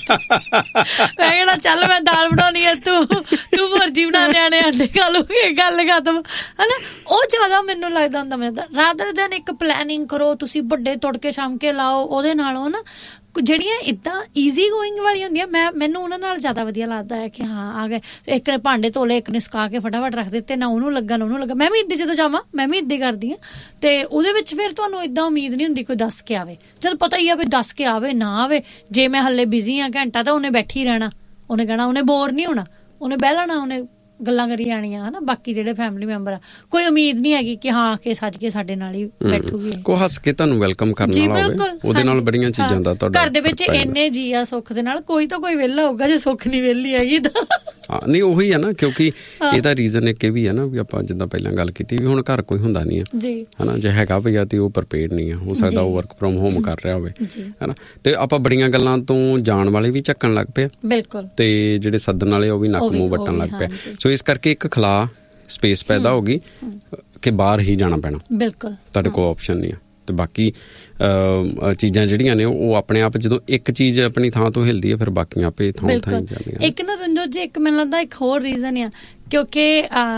ਮੈਂ ਕਹਿਣਾ ਚੱਲ ਮੈਂ ਦਾਲ ਬਣਾਉਣੀ ਹੈ, ਤੂੰ ਤੂੰ ਭੁਰਜੀ ਬਣਾ, ਨਿਆਣੇ ਆਂਡੇ ਖਾ ਲੂਗੇ, ਗੱਲ ਖਤਮ, ਹਨਾ। ਉਹ ਜ਼ਿਆਦਾ ਮੈਨੂੰ ਲੱਗਦਾ ਹੁੰਦਾ ਮੈਂ ਰਾਦਰ ਦੈਨ ਇੱਕ ਪਲੈਨਿੰਗ ਕਰੋ ਤੁਸੀਂ, ਵੱਡੇ ਤੁੜਕੇ ਛਮਕੇ ਲਾਓ, ਉਹਦੇ ਨਾਲੋਂ ਨਾ ਜਿਹੜੀਆਂ ਇੱਦਾਂ ਈਜ਼ੀ ਗੋਇੰਗ ਵਾਲੀਆਂ ਹੁੰਦੀਆਂ, ਮੈਂ ਮੈਨੂੰ ਉਹਨਾਂ ਨਾਲ ਜ਼ਿਆਦਾ ਵਧੀਆ ਲੱਗਦਾ ਹੈ ਕਿ ਹਾਂ ਆ ਗਏ, ਇੱਕ ਨੇ ਭਾਂਡੇ ਧੋ ਲਏ, ਇੱਕ ਨੇ ਸੁਕਾ ਕੇ ਫਟਾਫਟ ਰੱਖ ਦਿੱਤੇ, ਨਾ ਉਹਨੂੰ ਲੱਗਾ ਨਾ ਉਹਨੂੰ ਲੱਗਾ। ਮੈਂ ਵੀ ਇੱਦਾਂ ਜਦੋਂ ਜਾਵਾਂ ਮੈਂ ਵੀ ਇੱਦਾਂ ਕਰਦੀ ਹਾਂ। ਤੇ ਉਹਦੇ ਵਿੱਚ ਫਿਰ ਤੁਹਾਨੂੰ ਇੱਦਾਂ ਉਮੀਦ ਨਹੀਂ ਹੁੰਦੀ ਕੋਈ ਦੱਸ ਕੇ ਆਵੇ, ਜਦ ਪਤਾ ਹੀ ਆ ਵੀ ਦੱਸ ਕੇ ਆਵੇ ਨਾ ਆਵੇ। ਜੇ ਮੈਂ ਹਲੇ ਬਿਜ਼ੀ ਹਾਂ ਘੰਟਾ, ਤਾਂ ਉਹਨੇ ਬੈਠੀ ਰਹਿਣਾ, ਉਹਨੇ ਕਹਿਣਾ, ਉਹਨੇ ਬੋਰ ਨਹੀਂ ਹੋਣਾ, ਉਹਨੇ ਬਹਿ ਲੈਣਾ, ਉਹਨੇ ਗੱਲਾਂ ਕਰੀ ਜਾਣੀਆਂ, ਹਨਾ। ਬਾਕੀ ਜਿਹੜੇ ਫੈਮਿਲੀ ਮੈਂਬਰ ਆ, ਕੋਈ ਉਮੀਦ ਨਹੀਂ ਹੈਗੀ ਕਿ ਹਾਂ ਕੇ ਸੱਜ ਕੇ ਸਾਡੇ ਨਾਲ ਹੀ ਬੈਠੂਗੀ, ਕੋਈ ਹੱਸ ਕੇ ਤੁਹਾਨੂੰ ਵੈਲਕਮ ਕਰਨ ਵਾਲਾ ਹੋਵੇ। ਉਹਦੇ ਨਾਲ ਬੜੀਆਂ ਚੀਜ਼ਾਂ ਦਾ ਤੁਹਾਡਾ ਘਰ ਦੇ ਵਿੱਚ ਇੰਨੇ ਜੀ ਆ ਸੁੱਖ ਦੇ ਨਾਲ, ਕੋਈ ਤਾਂ ਕੋਈ ਵਿਹਲਾ ਹੋਊਗਾ ਜੇ ਸੁੱਖ ਨਹੀਂ ਵਿਹਲੀ ਹੈਗੀ ਤਾਂ। ਹਾਂ ਨਹੀਂ ਉਹੀ ਹੈ ਨਾ, ਕਿਉਂਕਿ ਇਹਦਾ ਰੀਜ਼ਨ ਇੱਕ ਇਹ ਵੀ ਹੈ ਨਾ ਵੀ ਆਪਾਂ ਜਿੱਦਾਂ ਪਹਿਲਾਂ ਗੱਲ ਕੀਤੀ ਵੀ ਹੁਣ ਘਰ ਕੋਈ ਹੁੰਦਾ ਨਹੀਂ ਹੈ ਜੀ, ਹਨਾ। ਜੇ ਹੈਗਾ ਭਈਆ ਤੇ ਉਹ ਪ੍ਰਪੇਅਰਡ ਨਹੀਂ ਆ, ਹੋ ਸਕਦਾ ਉਹ ਵਰਕ ਫਰੋਮ ਹੋਮ ਕਰ ਰਿਹਾ ਹੋਵੇ, ਹਨਾ। ਤੇ ਆਪਾਂ ਬੜੀਆਂ ਗੱਲਾਂ ਤੋਂ ਜਾਣ ਵਾਲੇ ਵੀ ਝੱਕਣ ਲੱਗ ਪਏ, ਬਿਲਕੁਲ, ਤੇ ਜਿਹੜੇ ਸੱਦਣ ਵਾਲੇ ਉਹ ਵੀ ਨੱਕ ਮੂੰਹ ਵੱਟਣ ਲੱਗ ਪਏ। ਸੋ ਇਸ ਕਰਕੇ ਇੱਕ ਖਲਾ ਸਪੇਸ ਪੈਦਾ ਹੋ ਗਈ ਕਿ ਬਾਹਰ ਹੀ ਜਾਣਾ ਪੈਣਾ, ਬਿਲਕੁਲ, ਤੁਹਾਡੇ ਕੋਲ ਆਪਸ਼ਨ ਨਹੀਂ ਆ। ਤੇ ਬਾਕੀ ਚੀਜ਼ਾਂ ਜਿਹੜੀਆਂ ਨੇ ਉਹ ਆਪਣੇ ਆਪ, ਜਦੋਂ ਇੱਕ ਚੀਜ਼ ਆਪਣੀ ਥਾਂ ਤੋਂ ਹਿਲਦੀ ਹੈ ਫਿਰ ਬਾਕੀਆਂ ਆਪੇ ਥਾਂ ਥਾਂ ਹੀ ਜਾਂਦੀਆਂ। ਇੱਕ ਨਾ ਰਣਜੋਤ ਜੀ, ਇੱਕ ਮੈਨੂੰ ਲੱਗਦਾ ਇੱਕ ਹੋਰ ਰੀਜ਼ਨ ਆ, ਕਿਉਂਕਿ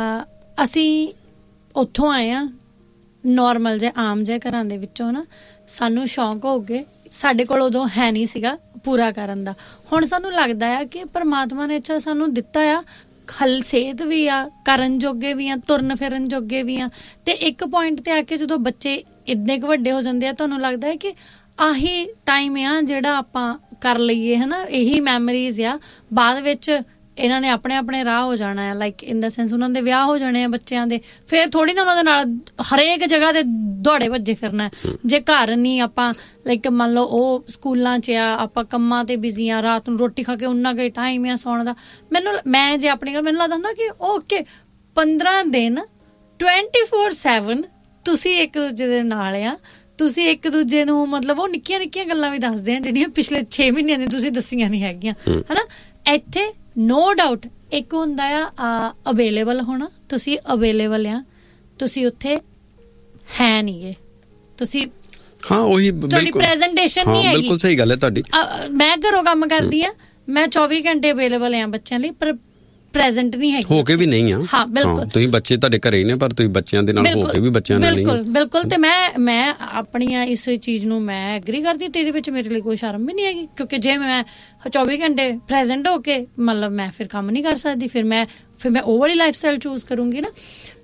ਅਸੀਂ ਉੱਥੋਂ ਆਏ ਆ ਨੋਰਮਲ ਜਿਹੇ ਆਮ ਜਿਹੇ ਘਰਾਂ ਦੇ ਵਿੱਚੋਂ ਨਾ, ਸਾਨੂੰ ਸ਼ੌਂਕ ਹੋ ਗਏ, ਸਾਡੇ ਕੋਲ ਉਦੋਂ ਹੈ ਨਹੀਂ ਸੀਗਾ ਪੂਰਾ ਕਰਨ ਦਾ। ਹੁਣ ਸਾਨੂੰ ਲੱਗਦਾ ਆ ਕਿ ਪਰਮਾਤਮਾ ਨੇ ਅੱਛਾ ਸਾਨੂੰ ਦਿੱਤਾ ਆ, ਹਲ ਸਿਹਤ ਵੀ ਆ, ਕਰਨ ਜੋਗੇ ਵੀ ਆ, ਤੁਰਨ ਫਿਰਨ ਜੋਗੇ ਵੀ ਆ। ਤੇ ਇੱਕ ਪੁਆਇੰਟ ਤੇ ਆ ਕੇ ਜਦੋਂ ਬੱਚੇ ਇੰਨੇ ਕੁ ਵੱਡੇ ਹੋ ਜਾਂਦੇ ਆ, ਤੁਹਾਨੂੰ ਲੱਗਦਾ ਹੈ ਕਿ ਆਹੀ ਟਾਈਮ ਆ ਜਿਹੜਾ ਆਪਾਂ ਕਰ ਲਈਏ, ਹਨਾ। ਇਹੀ ਮੈਮਰੀਜ਼ ਆ, ਬਾਅਦ ਵਿੱਚ ਇਹਨਾਂ ਨੇ ਆਪਣੇ ਆਪਣੇ ਰਾਹ ਹੋ ਜਾਣਾ ਆ, ਲਾਈਕ ਇਨ ਦਾ ਸੈਂਸ ਉਹਨਾਂ ਦੇ ਵਿਆਹ ਹੋ ਜਾਣੇ ਆ ਬੱਚਿਆਂ ਦੇ, ਫਿਰ ਥੋੜ੍ਹੀ ਨਾ ਉਹਨਾਂ ਦੇ ਨਾਲ ਹਰੇਕ ਜਗ੍ਹਾ ਤੇ ਦੌੜੇ ਭੱਜੇ ਫਿਰਨਾ। ਜੇ ਘਰ ਨਹੀਂ ਆਪਾਂ, ਲਾਈਕ ਮੰਨ ਲਓ ਉਹ ਸਕੂਲਾਂ 'ਚ ਆ, ਆਪਾਂ ਕੰਮਾਂ ਤੇ ਬਿਜ਼ੀ ਆ, ਰਾਤ ਨੂੰ ਰੋਟੀ ਖਾ ਕੇ ਉਨਾ ਕੁ ਟਾਈਮ ਆ ਸੌਣ ਦਾ। ਮੈਨੂੰ ਮੈਂ ਜੇ ਆਪਣੀ ਗੱਲ, ਮੈਨੂੰ ਲੱਗਦਾ ਹੁੰਦਾ ਕਿ ਓਕੇ ਪੰਦਰਾਂ ਦਿਨ ਟਵੈਂਟੀ ਫੋਰ ਸੈਵਨ ਤੁਸੀਂ ਇੱਕ ਦੂਜੇ ਦੇ ਨਾਲ ਆ, ਤੁਸੀਂ ਇੱਕ ਦੂਜੇ ਨੂੰ ਮਤਲਬ ਉਹ ਨਿੱਕੀਆਂ ਨਿੱਕੀਆਂ ਗੱਲਾਂ ਵੀ ਦੱਸਦੇ ਆ ਜਿਹੜੀਆਂ ਪਿਛਲੇ ਛੇ ਮਹੀਨਿਆਂ ਦੀਆਂ ਤੁਸੀਂ ਦੱਸੀਆਂ ਨਹੀਂ ਹੈਗੀਆਂ, ਹਨਾ। ਇੱਥੇ ਨੋ ਡਾਊਟ ਇੱਕ ਹੁੰਦਾ ਆ ਅਵੇਲੇਬਲ ਹੋਣਾ, ਤੁਸੀਂ ਅਵੇਲੇਬਲ ਆ, ਤੁਸੀਂ ਉੱਥੇ ਹੈ ਨਹੀਂ ਗੇ, ਤੁਸੀਂ ਹਾਂ ਉਹੀ ਤੁਹਾਡੀ ਪ੍ਰੈਜੈਂਟੇਸ਼ਨ ਨਹੀਂ ਹੈਗੀ। ਬਿਲਕੁਲ ਸਹੀ ਗੱਲ ਹੈ ਤੁਹਾਡੀ। ਮੈਂ ਘਰੋਂ ਕੰਮ ਕਰਦੀ ਆ, ਮੈਂ ਚੌਵੀ ਘੰਟੇ ਅਵੇਲੇਬਲ ਆ ਬੱਚਿਆਂ ਲਈ, ਪਰ ਪ੍ਰੈਜ਼ੈਂਟ ਨਹੀਂ ਹੈਗੀ, ਹੋ ਕੇ ਵੀ ਨਹੀਂ ਆ। ਹਾਂ ਬਿਲਕੁਲ, ਤੁਸੀਂ ਬੱਚੇ ਤੁਹਾਡੇ ਘਰੇ ਹੀ ਨੇ, ਪਰ ਤੁਸੀਂ ਬੱਚਿਆਂ ਦੇ ਨਾਲ ਹੋ ਕੇ ਵੀ ਬੱਚਿਆਂ ਨਾਲ ਨਹੀਂ। ਬਿਲਕੁਲ ਬਿਲਕੁਲ। ਤੇ ਮੈਂ ਮੈਂ ਆਪਣੀਆਂ ਇਸ ਚੀਜ਼ ਨੂੰ ਮੈਂ ਐਗਰੀ ਕਰਦੀ, ਤੇ ਇਹਦੇ ਵਿੱਚ ਮੇਰੇ ਲਈ ਕੋਈ ਸ਼ਰਮ ਵੀ ਨਹੀਂ ਹੈਗੀ, ਕਿਉਂਕਿ ਜੇ ਮੈਂ ਚੌਵੀ ਘੰਟੇ ਪ੍ਰੈਜ਼ੈਂਟ ਹੋ ਕੇ ਮਤਲਬ ਮੈਂ ਫਿਰ ਕੰਮ ਨਹੀਂ ਕਰ ਸਕਦੀ, ਫਿਰ ਮੈਂ ਫਿਰ ਮੈਂ ਉਹ ਵਾਲੀ ਲਾਈਫ ਸਟਾਈਲ ਚੂਜ਼ ਕਰੂੰਗੀ ਨਾ।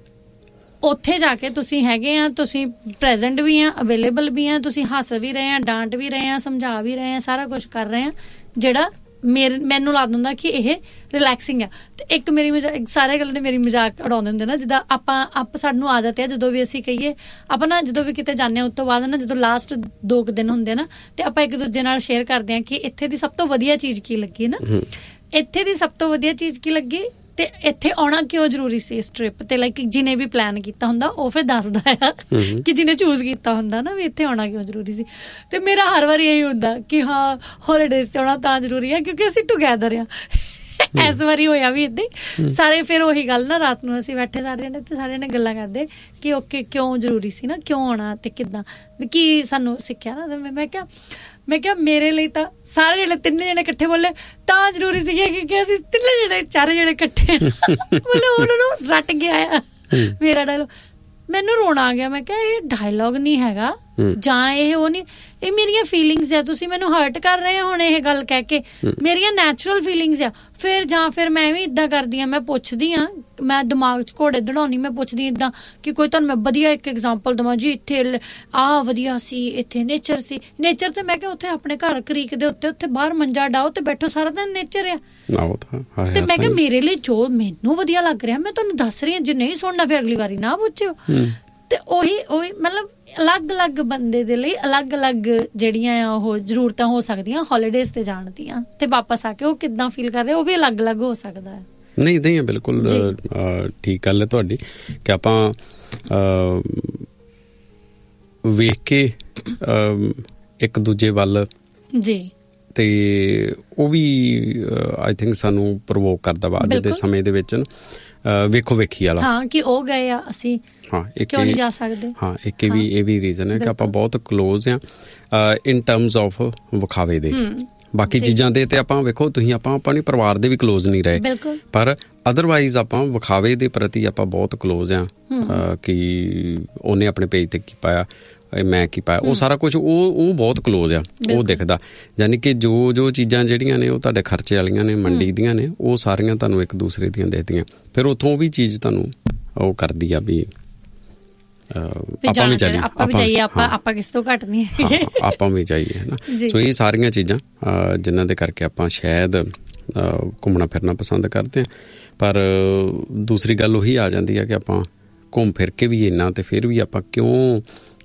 ਉੱਥੇ ਜਾ ਕੇ ਤੁਸੀਂ ਹੈਗੇ ਆ, ਤੁਸੀਂ ਪ੍ਰੈਜ਼ੈਂਟ ਵੀ ਆ, ਅਵੇਲੇਬਲ ਵੀ ਆ, ਤੁਸੀਂ ਹੱਸ ਵੀ ਰਹੇ ਆ, ਡਾਂਟ ਵੀ ਰਹੇ ਆ, ਸਮਝਾ ਵੀ ਰਹੇ ਆ, ਸਾਰਾ ਕੁਝ ਕਰ ਰਹੇ ਆ ਜਿਹੜਾ ਮੇਰੇ ਮੈਨੂੰ ਲੱਗਦਾ ਹੁੰਦਾ ਕਿ ਇਹ ਰਿਲੈਕਸਿੰਗ ਆ। ਤੇ ਇੱਕ ਮੇਰੀ ਮਜ਼ਾਕ, ਸਾਰੇ ਗੱਲ ਨੇ ਮੇਰੀ ਮਜ਼ਾਕ ਉਡਾਉਂਦੇ ਹੁੰਦੇ ਨਾ, ਜਿੱਦਾਂ ਆਪਾਂ ਆਪ ਸਾਨੂੰ ਆਦਤ ਹੈ ਜਦੋਂ ਵੀ ਅਸੀਂ ਕਹੀਏ ਆਪਾਂ ਨਾ, ਜਦੋਂ ਵੀ ਕਿਤੇ ਜਾਂਦੇ ਹਾਂ ਉਸ ਤੋਂ ਬਾਅਦ ਨਾ, ਜਦੋਂ ਲਾਸਟ ਦੋ ਕੁ ਦਿਨ ਹੁੰਦੇ ਨਾ, ਤੇ ਆਪਾਂ ਇੱਕ ਦੂਜੇ ਨਾਲ ਸ਼ੇਅਰ ਕਰਦੇ ਹਾਂ ਕਿ ਇੱਥੇ ਦੀ ਸਭ ਤੋਂ ਵਧੀਆ ਚੀਜ਼ ਕੀ ਲੱਗੀ ਨਾ, ਇੱਥੇ ਦੀ ਸਭ ਤੋਂ ਵਧੀਆ ਚੀਜ਼ ਕੀ ਲੱਗੀ, ਤੇ ਇੱਥੇ ਆਉਣਾ ਕਿਉਂ ਜ਼ਰੂਰੀ ਸੀ ਇਸ ਟ੍ਰਿਪ ਤੇ। ਲਾਈਕ ਜਿਹਨੇ ਵੀ ਪਲਾਨ ਕੀਤਾ ਹੁੰਦਾ ਉਹ ਫਿਰ ਦੱਸਦਾ ਆ ਕਿ ਜਿਹਨੇ ਚੂਜ਼ ਕੀਤਾ ਹੁੰਦਾ ਨਾ ਵੀ ਇੱਥੇ ਆਉਣਾ ਕਿਉਂ ਜ਼ਰੂਰੀ ਸੀ। ਤੇ ਮੇਰਾ ਹਰ ਵਾਰੀ ਇਹੀ ਹੁੰਦਾ ਕਿ ਹਾਂ ਹੌਲੀਡੇਜ਼ ਤੇ ਆਉਣਾ ਤਾਂ ਜ਼ਰੂਰੀ ਹੈ ਕਿਉਂਕਿ ਅਸੀਂ ਟੂਗੈਦਰ ਆ। ਇਸ ਵਾਰੀ ਹੋਇਆ ਵੀ ਏਦਾਂ ਹੀ, ਸਾਰੇ ਫਿਰ ਉਹੀ ਗੱਲ ਨਾ, ਰਾਤ ਨੂੰ ਅਸੀਂ ਬੈਠੇ ਸਾਰੇ ਨੇ ਤੇ ਸਾਰਿਆਂ ਨੇ ਗੱਲਾਂ ਕਰਦੇ ਕਿ ਓਕੇ ਕਿਉਂ ਜ਼ਰੂਰੀ ਸੀ ਨਾ, ਕਿਉਂ ਆਉਣਾ ਤੇ ਕਿੱਦਾਂ, ਵੀ ਕੀ ਸਾਨੂੰ ਸਿੱਖਿਆ ਨਾ। ਮੈਂ ਕਿਹਾ ਮੈਂ ਕਿਹਾ ਮੇਰੇ ਲਈ ਤਾਂ ਸਾਰੇ ਜਿਹੜੇ ਤਿੰਨੇ ਜਣੇ ਇਕੱਠੇ ਬੋਲੇ ਤਾਂ ਜ਼ਰੂਰੀ ਸੀਗੇ ਕਿਉਂਕਿ ਅਸੀਂ ਤਿੰਨੇ ਜਣੇ ਚਾਰੇ ਜਣੇ ਇਕੱਠੇ ਮਤਲਬ ਉਹਨਾਂ ਨੂੰ ਰੱਟ ਗਿਆ ਆ ਮੇਰਾ ਡਾਇਲੋਗ। ਮੈਨੂੰ ਰੋਣਾ ਆ ਗਿਆ, ਮੈਂ ਕਿਹਾ ਇਹ ਡਾਇਲੋਗ ਨਹੀਂ ਹੈਗਾ ਜਾਂ ਇਹ ਉਹ ਨਹੀਂ, ਇਹ ਮੇਰੀਆਂ ਫੀਲਿੰਗਸ ਆ, ਤੁਸੀਂ ਮੈਨੂੰ ਹਰਟ ਕਰ ਰਹੇ ਹੋ ਹੁਣ ਇਹ ਗੱਲ ਕਹਿ ਕੇ, ਮੇਰੀਆਂ ਨੈਚੁਰਲ ਫੀਲਿੰਗਸ ਆ। ਫਿਰ ਜਾਂ ਫਿਰ ਮੈਂ ਵੀ ਇੱਦਾਂ ਕਰਦੀ ਹਾਂ, ਮੈਂ ਪੁੱਛਦੀ ਹਾਂ, ਮੈਂ ਦਿਮਾਗ 'ਚ ਘੋੜੇ ਦੜਾਉਣੀ, ਮੈਂ ਪੁੱਛਦੀ ਇੱਦਾਂ ਕਿ ਕੋਈ ਤੁਹਾਨੂੰ ਮੈਂ ਵਧੀਆ ਇੱਕ ਐਗਜ਼ਾਮਪਲ ਦੇਵਾਂ ਜੀ, ਇੱਥੇ ਆਹ ਵਧੀਆ ਸੀ, ਇੱਥੇ ਨੇਚਰ ਸੀ, ਨੇਚਰ ਤੇ ਮੈਂ ਕਿਹਾ ਉੱਥੇ ਆਪਣੇ ਘਰ ਕਰੀਕ ਦੇ ਉੱਤੇ ਉੱਥੇ ਬਾਹਰ ਮੰਜਾ ਡਾਓ ਤੇ ਬੈਠੋ, ਸਾਰਾ ਦਿਨ ਨੇਚਰ ਆ। ਤੇ ਮੈਂ ਕਿਹਾ ਮੇਰੇ ਲਈ ਜੋ ਮੈਨੂੰ ਵਧੀਆ ਲੱਗ ਰਿਹਾ ਮੈਂ ਤੁਹਾਨੂੰ ਦੱਸ ਰਹੀ ਹਾਂ, ਜੇ ਨਹੀਂ ਸੁਣਨਾ ਫਿਰ ਅਗਲੀ ਵਾਰੀ ਨਾ ਪੁੱਛਿਓ। ਤੇ ਉਹੀ ਉਹੀ ਮਤਲਬ ਅਲੱਗ-ਅਲੱਗ ਬੰਦੇ ਦੇ ਲਈ ਅਲੱਗ-ਅਲੱਗ ਜਿਹੜੀਆਂ ਆ ਉਹ ਜ਼ਰੂਰਤਾਂ ਹੋ ਸਕਦੀਆਂ ਹੌਲੀਡੇਜ਼ ਤੇ ਜਾਣ ਦੀਆਂ, ਤੇ ਵਾਪਸ ਆ ਕੇ ਉਹ ਕਿੱਦਾਂ ਫੀਲ ਕਰ ਰਹੇ ਉਹ ਵੀ ਅਲੱਗ-ਅਲੱਗ ਹੋ ਸਕਦਾ ਹੈ। ਨਹੀਂ ਨਹੀਂ ਬਿਲਕੁਲ ਠੀਕ ਗੱਲ ਹੈ ਤੁਹਾਡੀ ਕਿ ਆਪਾਂ ਵੇਖ ਕੇ ਇੱਕ ਦੂਜੇ ਵੱਲ ਜੀ, ਤੇ ਉਹ ਵੀ ਆਈ ਥਿੰਕ ਸਾਨੂੰ ਪ੍ਰਵੋਕ ਕਰਦਾ ਵਾ ਅੱਜ ਦੇ ਸਮੇਂ ਦੇ ਵਿੱਚ ਨਾ, ਵੇਖੋ ਵੇਖੀ ਵਾਲਾ। ਹਾਂ ਕਿ ਉਹ ਗਏ ਆ ਅਸੀਂ ਹਾਂ ਕਿਉਂ ਨਹੀਂ ਜਾ ਸਕਦੇ। ਹਾਂ ਇੱਕ ਇਹ ਵੀ ਇਹ ਵੀ ਰੀਜ਼ਨ ਹੈ ਕਿ ਆਪਾਂ ਬਹੁਤ ਕਲੋਜ਼ ਆ ਇਨ ਟਰਮਸ ਆਫ ਵਿਖਾਵੇ ਦੇ। ਬਾਕੀ ਚੀਜ਼ਾਂ ਦੇ ਤੇ ਆਪਾਂ ਵੇਖੋ ਤੁਸੀਂ ਆਪਾਂ ਆਪਣੀ ਪਰਿਵਾਰ ਦੇ ਵੀ ਕਲੋਜ਼ ਨਹੀਂ ਰਹੇ, ਪਰ ਅਦਰਵਾਈਜ਼ ਆਪਾਂ ਵਿਖਾਵੇ ਦੇ ਪ੍ਰਤੀ ਆਪਾਂ ਬਹੁਤ ਕਲੋਜ਼ ਆ ਕਿ ਉਹਨੇ ਆਪਣੇ ਪੇਜ ਤੇ ਕੀ ਪਾਇਆ, ਮੈਂ ਕੀ ਪਾਇਆ, ਉਹ ਸਾਰਾ ਕੁਝ ਉਹ ਉਹ ਬਹੁਤ ਕਲੋਜ਼ ਆ, ਉਹ ਦਿਖਦਾ। ਯਾਨੀ ਕਿ ਜੋ ਜੋ ਚੀਜ਼ਾਂ ਜਿਹੜੀਆਂ ਨੇ ਉਹ ਤੁਹਾਡੇ ਖਰਚੇ ਵਾਲੀਆਂ ਨੇ, ਮੰਡੀ ਦੀਆਂ ਨੇ, ਉਹ ਸਾਰੀਆਂ ਤੁਹਾਨੂੰ ਇੱਕ ਦੂਸਰੇ ਦੀਆਂ ਦਿਖਦੀਆਂ, ਫਿਰ ਉੱਥੋਂ ਉਹ ਵੀ ਚੀਜ਼ ਤੁਹਾਨੂੰ ਉਹ ਕਰਦੀ ਆ ਵੀ ਆਪਾਂ ਵੀ ਜਾਈਏ, ਆਪਾਂ ਵੀ ਜਾਈਏ, ਆਪਾਂ ਆਪਾਂ ਕਿਸੇ ਤੋਂ ਘੱਟ ਨਹੀਂ ਹੈਗੇ, ਆਪਾਂ ਵੀ ਜਾਈਏ ਹੈ ਨਾ। ਸੋ ਇਹ ਸਾਰੀਆਂ ਚੀਜ਼ਾਂ ਜਿਨ੍ਹਾਂ ਦੇ ਕਰਕੇ ਆਪਾਂ ਸ਼ਾਇਦ ਘੁੰਮਣਾ ਫਿਰਨਾ ਪਸੰਦ ਕਰਦੇ ਹਾਂ, ਪਰ ਦੂਸਰੀ ਗੱਲ ਉਹੀ ਆ ਜਾਂਦੀ ਹੈ ਕਿ ਆਪਾਂ ਘੁੰਮ ਫਿਰ ਕੇ ਵੀ ਇੰਨਾ ਤੇ ਫਿਰ ਵੀ ਆਪਾਂ ਕਿਉਂ